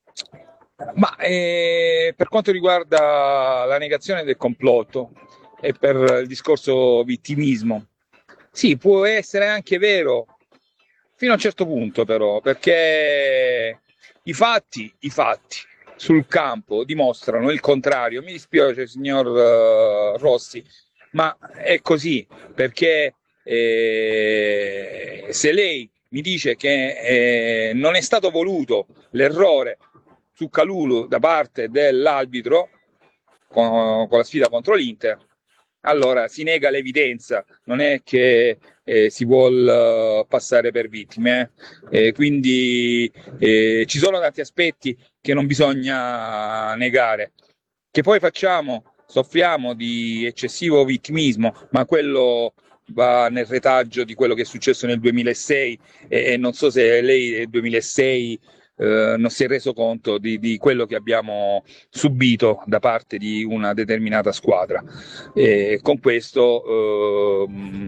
Ma per quanto riguarda la negazione del complotto e per il discorso vittimismo, sì, può essere anche vero fino a un certo punto, però, perché i fatti sul campo dimostrano il contrario. Mi dispiace, signor Rossi, ma è così, perché se lei mi dice che non è stato voluto l'errore su Kalulu da parte dell'arbitro con la sfida contro l'Inter, allora si nega l'evidenza, non è che si vuol passare per vittime. Quindi ci sono tanti aspetti che non bisogna negare. Che poi soffriamo di eccessivo vittimismo, ma quello va nel retaggio di quello che è successo nel 2006 e non so se lei nel 2006 non si è reso conto di quello che abbiamo subito da parte di una determinata squadra. Con questo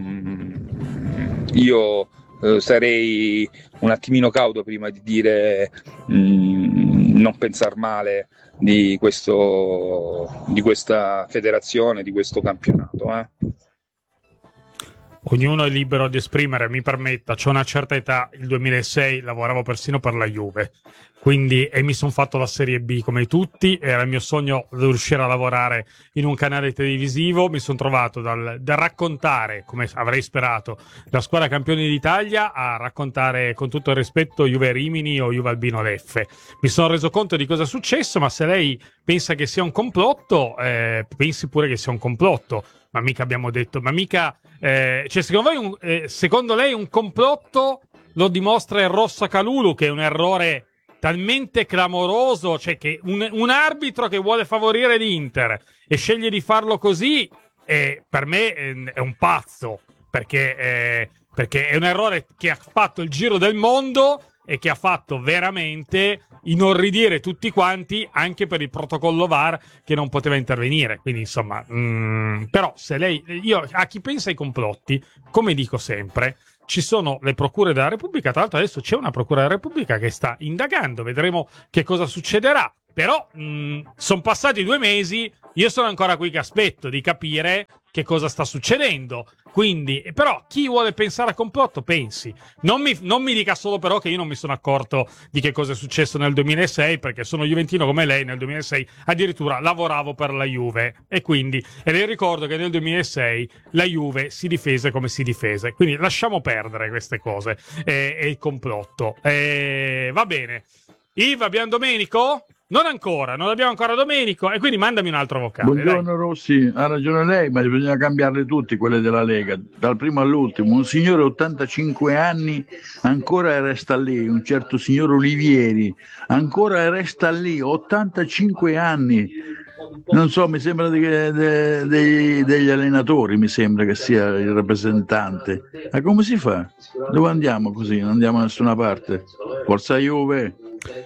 io sarei un attimino cauto prima di dire non pensar male di questa federazione, di questo campionato.
Ognuno è libero di esprimere, mi permetta, c'ho una certa età, il 2006 lavoravo persino per la Juve, quindi mi sono fatto la Serie B come tutti, era il mio sogno riuscire a lavorare in un canale televisivo, mi sono trovato dal raccontare, come avrei sperato, la squadra campioni d'Italia a raccontare con tutto il rispetto Juve Rimini o Juve Albino Leffe. Mi sono reso conto di cosa è successo, ma se lei pensa che sia un complotto, pensi pure che sia un complotto. Ma mica abbiamo detto, cioè secondo lei un complotto lo dimostra il Rossa Kalulu, che è un errore talmente clamoroso, cioè che un arbitro che vuole favorire l'Inter e sceglie di farlo così, per me è un pazzo, perché è un errore che ha fatto il giro del mondo e che ha fatto veramente inorridire tutti quanti, anche per il protocollo VAR che non poteva intervenire. Quindi insomma, però se io a chi pensa ai complotti, come dico sempre, ci sono le procure della Repubblica. Tra l'altro adesso c'è una procura della Repubblica che sta indagando, vedremo che cosa succederà. Però sono passati 2 mesi, io sono ancora qui che aspetto di capire che cosa sta succedendo. Quindi, però, chi vuole pensare a complotto, pensi. Non mi dica solo però che io non mi sono accorto di che cosa è successo nel 2006, perché sono juventino come lei. Nel 2006 addirittura lavoravo per la Juve, e le ricordo che nel 2006 la Juve si difese come si difese. Quindi lasciamo perdere queste cose e il complotto. Va bene. Iva, abbiamo Domenico? Non abbiamo ancora Domenico, e quindi mandami un altro vocale.
Buongiorno,
dai.
Rossi, ha ragione lei, ma bisogna cambiarle tutti quelle della Lega, dal primo all'ultimo. Un signore 85 anni ancora resta lì, un certo signor Olivieri ancora resta lì, 85 anni. Non so, mi sembra degli allenatori, mi sembra che sia il rappresentante. Ma come si fa? Dove andiamo così? Non andiamo da nessuna parte. Forza Juve.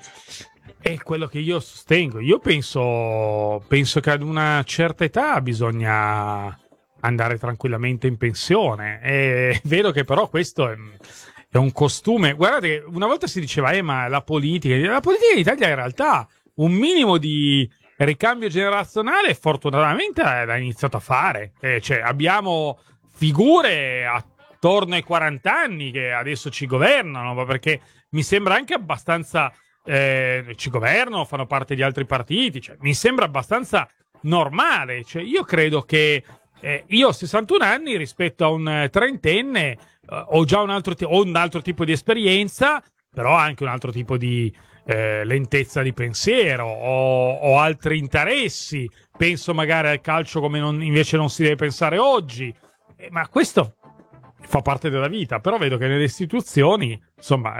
È quello che io sostengo. Io penso che ad una certa età bisogna andare tranquillamente in pensione. E vedo che però questo è un costume. Guardate, una volta si diceva, ma la politica in Italia in realtà un minimo di ricambio generazionale fortunatamente l'ha iniziato a fare. Cioè, abbiamo figure attorno ai 40 anni che adesso ci governano, ma perché mi sembra anche abbastanza... ci governano, fanno parte di altri partiti, cioè, mi sembra abbastanza normale. Cioè, io credo che io ho 61 anni rispetto a un trentenne, ho già un altro tipo di esperienza, però anche un altro tipo di lentezza di pensiero, ho altri interessi, penso magari al calcio come invece non si deve pensare oggi, ma questo fa parte della vita. Però vedo che nelle istituzioni, insomma,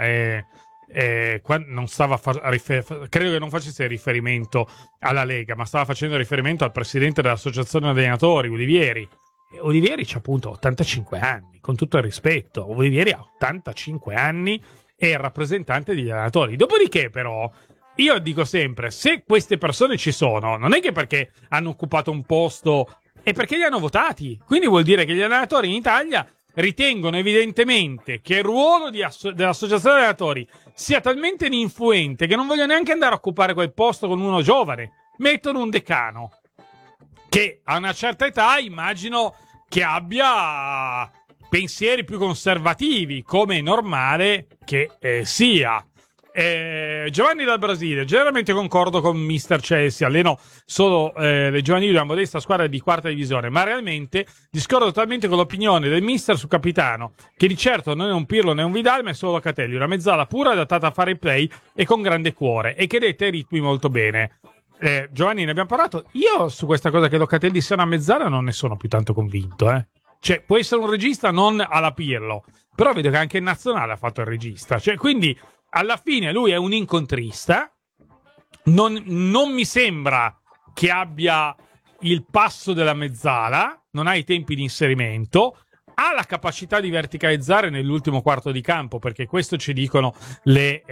non stava credo che non facesse riferimento alla Lega, ma stava facendo riferimento al presidente dell'associazione allenatori, Olivieri. E Olivieri c'ha appunto 85 anni, con tutto il rispetto. Olivieri ha 85 anni, è il rappresentante degli allenatori. Dopodiché, però, io dico sempre, se queste persone ci sono, non è che perché hanno occupato un posto, è perché li hanno votati. Quindi vuol dire che gli allenatori in Italia ritengono evidentemente che il ruolo dell'associazione allenatori sia talmente ininfluente che non vogliono neanche andare a occupare quel posto con uno giovane. Mettono un decano che a una certa età immagino che abbia pensieri più conservativi, come è normale che sia. Giovanni dal Brasile: generalmente concordo con Mister Chelsea, alleno solo le giovanili di una modesta squadra di quarta divisione, ma realmente discordo totalmente con l'opinione del Mister su Capitano, che di certo non è un Pirlo né un Vidal, ma è solo Locatelli, una mezzala pura adattata a fare il play e con grande cuore, e che detta i ritmi molto bene. Giovanni, ne abbiamo parlato. Io su questa cosa che Locatelli sia una mezzala non ne sono più tanto convinto, Cioè, può essere un regista non alla Pirlo, però vedo che anche in nazionale ha fatto il regista, cioè, quindi alla fine lui è un incontrista, non mi sembra che abbia il passo della mezzala, non ha i tempi di inserimento, ha la capacità di verticalizzare nell'ultimo quarto di campo, perché questo ci dicono le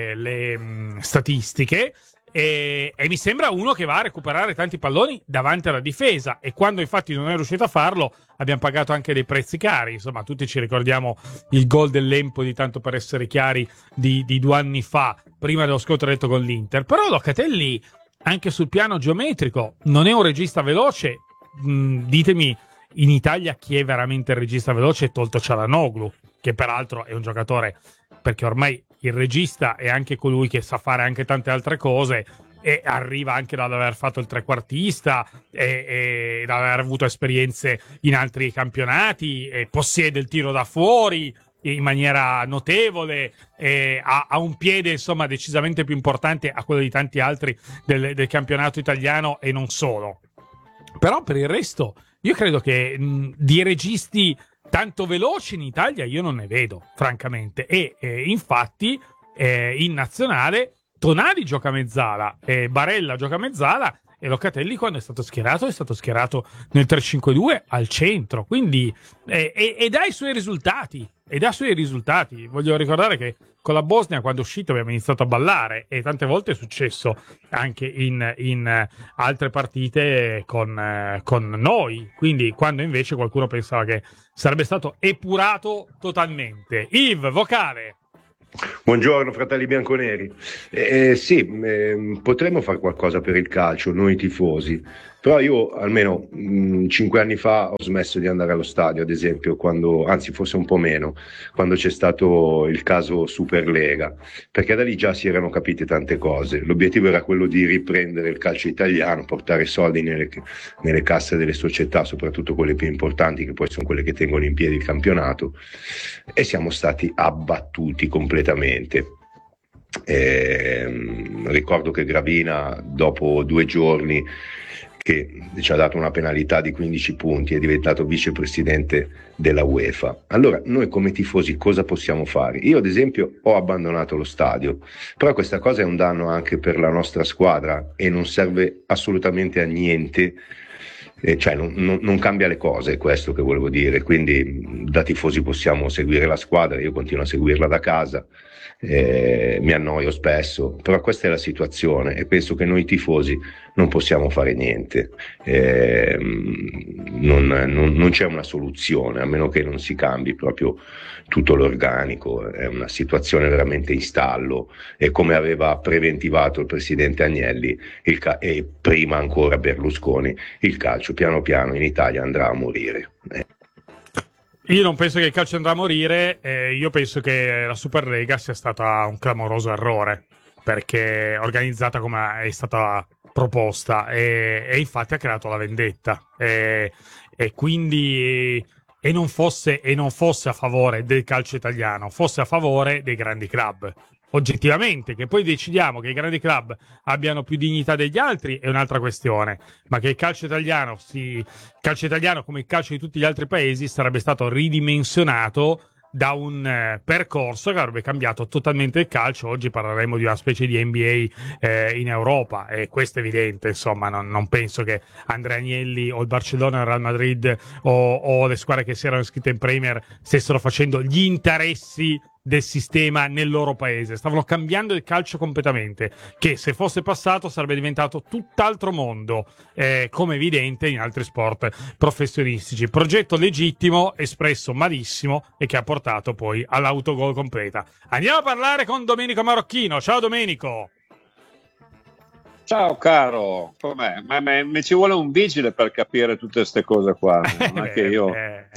statistiche, e mi sembra uno che va a recuperare tanti palloni davanti alla difesa, e quando infatti non è riuscito a farlo abbiamo pagato anche dei prezzi cari. Insomma, tutti ci ricordiamo il gol dell'Empoli, tanto per essere chiari, di 2 anni fa, prima dello scontro con l'Inter. Però Locatelli, anche sul piano geometrico, non è un regista veloce. Ditemi in Italia chi è veramente il regista veloce, tolto Çalhanoğlu, che peraltro è un giocatore, perché ormai il regista è anche colui che sa fare anche tante altre cose, e arriva anche ad aver fatto il trequartista e ad aver avuto esperienze in altri campionati, e possiede il tiro da fuori in maniera notevole, e ha un piede insomma decisamente più importante a quello di tanti altri del campionato italiano e non solo. Però per il resto io credo che di registi tanto veloci in Italia io non ne vedo, francamente, e infatti in nazionale Tonali gioca mezzala, Barella gioca mezzala, e Locatelli quando è stato schierato nel 3-5-2 al centro, quindi e dà i suoi risultati. Voglio ricordare che con la Bosnia, quando è uscito, abbiamo iniziato a ballare, e tante volte è successo anche in altre partite con noi, quindi quando invece qualcuno pensava che sarebbe stato epurato totalmente. Yves, vocale.
Buongiorno fratelli bianconeri. Potremmo fare qualcosa per il calcio, noi tifosi, però io almeno 5 anni fa ho smesso di andare allo stadio, ad esempio, anzi forse un po' meno, quando c'è stato il caso Superlega, perché da lì già si erano capite tante cose. L'obiettivo era quello di riprendere il calcio italiano, portare soldi nelle casse delle società, soprattutto quelle più importanti, che poi sono quelle che tengono in piedi il campionato, e siamo stati abbattuti completamente. Ricordo che Gravina, dopo 2 giorni che ci ha dato una penalità di 15 punti, è diventato vicepresidente della UEFA. Allora noi come tifosi cosa possiamo fare? Io ad esempio ho abbandonato lo stadio, però questa cosa è un danno anche per la nostra squadra e non serve assolutamente a niente. Non cambia le cose, è questo che volevo dire. Quindi da tifosi possiamo seguire la squadra, io continuo a seguirla da casa, mi annoio spesso, però questa è la situazione e penso che noi tifosi non possiamo fare niente, non c'è una soluzione, a meno che non si cambi proprio tutto l'organico. È una situazione veramente in stallo, e come aveva preventivato il presidente Agnelli e prima ancora Berlusconi, il calcio piano piano in Italia andrà a morire.
Io non penso che il calcio andrà a morire, io penso che la Superlega sia stata un clamoroso errore, perché organizzata come è stata proposta, e infatti ha creato la vendetta, e quindi non fosse a favore del calcio italiano, fosse a favore dei grandi club. Oggettivamente, che poi decidiamo che i grandi club abbiano più dignità degli altri è un'altra questione, ma che il calcio italiano come il calcio di tutti gli altri paesi sarebbe stato ridimensionato da un percorso che avrebbe cambiato totalmente il calcio. Oggi parleremo di una specie di NBA in Europa, e questo è evidente. Insomma, non penso che Andrea Agnelli o il Barcellona o il Real Madrid o le squadre che si erano iscritte in Premier stessero facendo gli interessi del sistema nel loro paese. Stavano cambiando il calcio completamente, che se fosse passato sarebbe diventato tutt'altro mondo, come evidente in altri sport professionistici. Progetto legittimo, espresso malissimo, e che ha portato poi all'autogol completa. Andiamo a parlare con Domenico Marocchino. Ciao Domenico.
Ciao caro, com'è? Ma mi ci vuole un vigile per capire tutte queste cose qua. Non è che io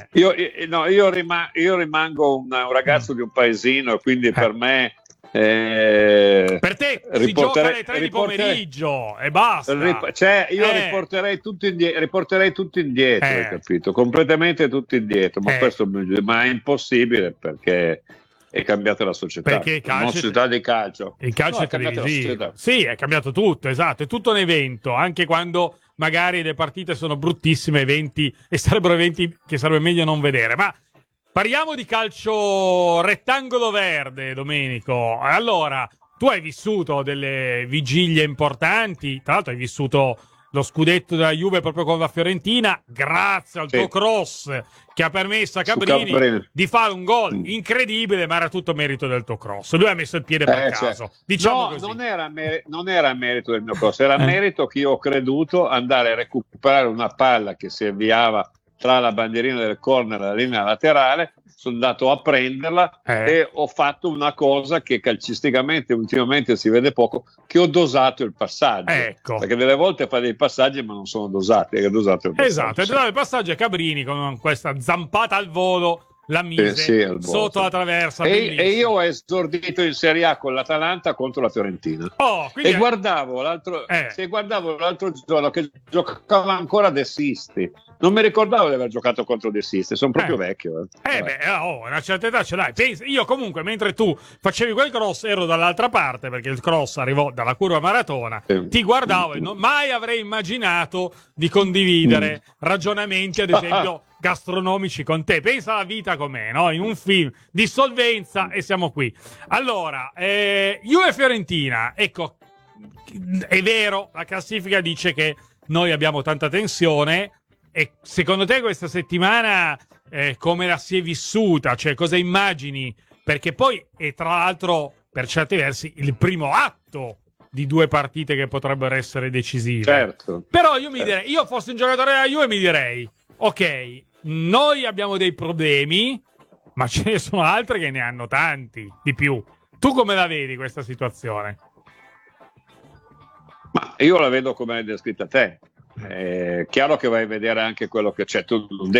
rimango un ragazzo di un paesino, e quindi per me
per te si gioca alle 3 di pomeriggio e basta.
Riporterei tutto indietro, hai capito? Completamente tutto indietro, ma ma è impossibile, perché è cambiata la società,
perché
una società di calcio.
Il calcio è televisivo. Sì, è cambiato tutto, esatto, è tutto un evento, anche quando magari le partite sono bruttissime, eventi, e sarebbero eventi che sarebbe meglio non vedere. Ma parliamo di calcio rettangolo verde, Domenico. Allora, tu hai vissuto delle vigilie importanti, tra l'altro hai vissuto lo scudetto della Juve proprio con la Fiorentina, grazie al tuo cross che ha permesso a Cabrini di fare un gol incredibile, ma era tutto merito del tuo cross. Lui ha messo il piede per caso. Diciamo così.
Non era merito del mio cross, era merito che io ho creduto andare a recuperare una palla che si avviava tra la bandierina del corner e la linea laterale. Sono andato a prenderla e ho fatto una cosa che calcisticamente ultimamente si vede poco, che ho dosato il passaggio. Ecco. Perché delle volte fa dei passaggi ma non sono dosati, è dosato il passaggio.
Esatto, è dosato il passaggio, e Cabrini con questa zampata al volo la mise sotto la traversa.
E io ho esordito in Serie A con l'Atalanta contro la Fiorentina. E guardavo l'altro giorno che giocava ancora De Sisti. Non mi ricordavo di aver giocato contro De Sisti, sono proprio vecchio.
Una certa età ce l'hai. Pensa, io comunque, mentre tu facevi quel cross, ero dall'altra parte, perché il cross arrivò dalla curva Maratona, ti guardavo e mai avrei immaginato di condividere ragionamenti, ad esempio, gastronomici con te. Pensa alla vita com'è, no? In un film, dissolvenza, e siamo qui. Allora, Juve Fiorentina, ecco, è vero, la classifica dice che noi abbiamo tanta tensione. E secondo te questa settimana come la si è vissuta? Cioè, cosa immagini? Perché poi è tra l'altro per certi versi il primo atto di 2 partite che potrebbero essere decisive.
Certo.
Però io mi direi, io fossi un giocatore della Juve mi direi, ok, noi abbiamo dei problemi, ma ce ne sono altre che ne hanno tanti di più. Tu come la vedi questa situazione?
Ma io la vedo come l'hai descritta te. È chiaro che vai a vedere anche quello che c'è. Tu non devi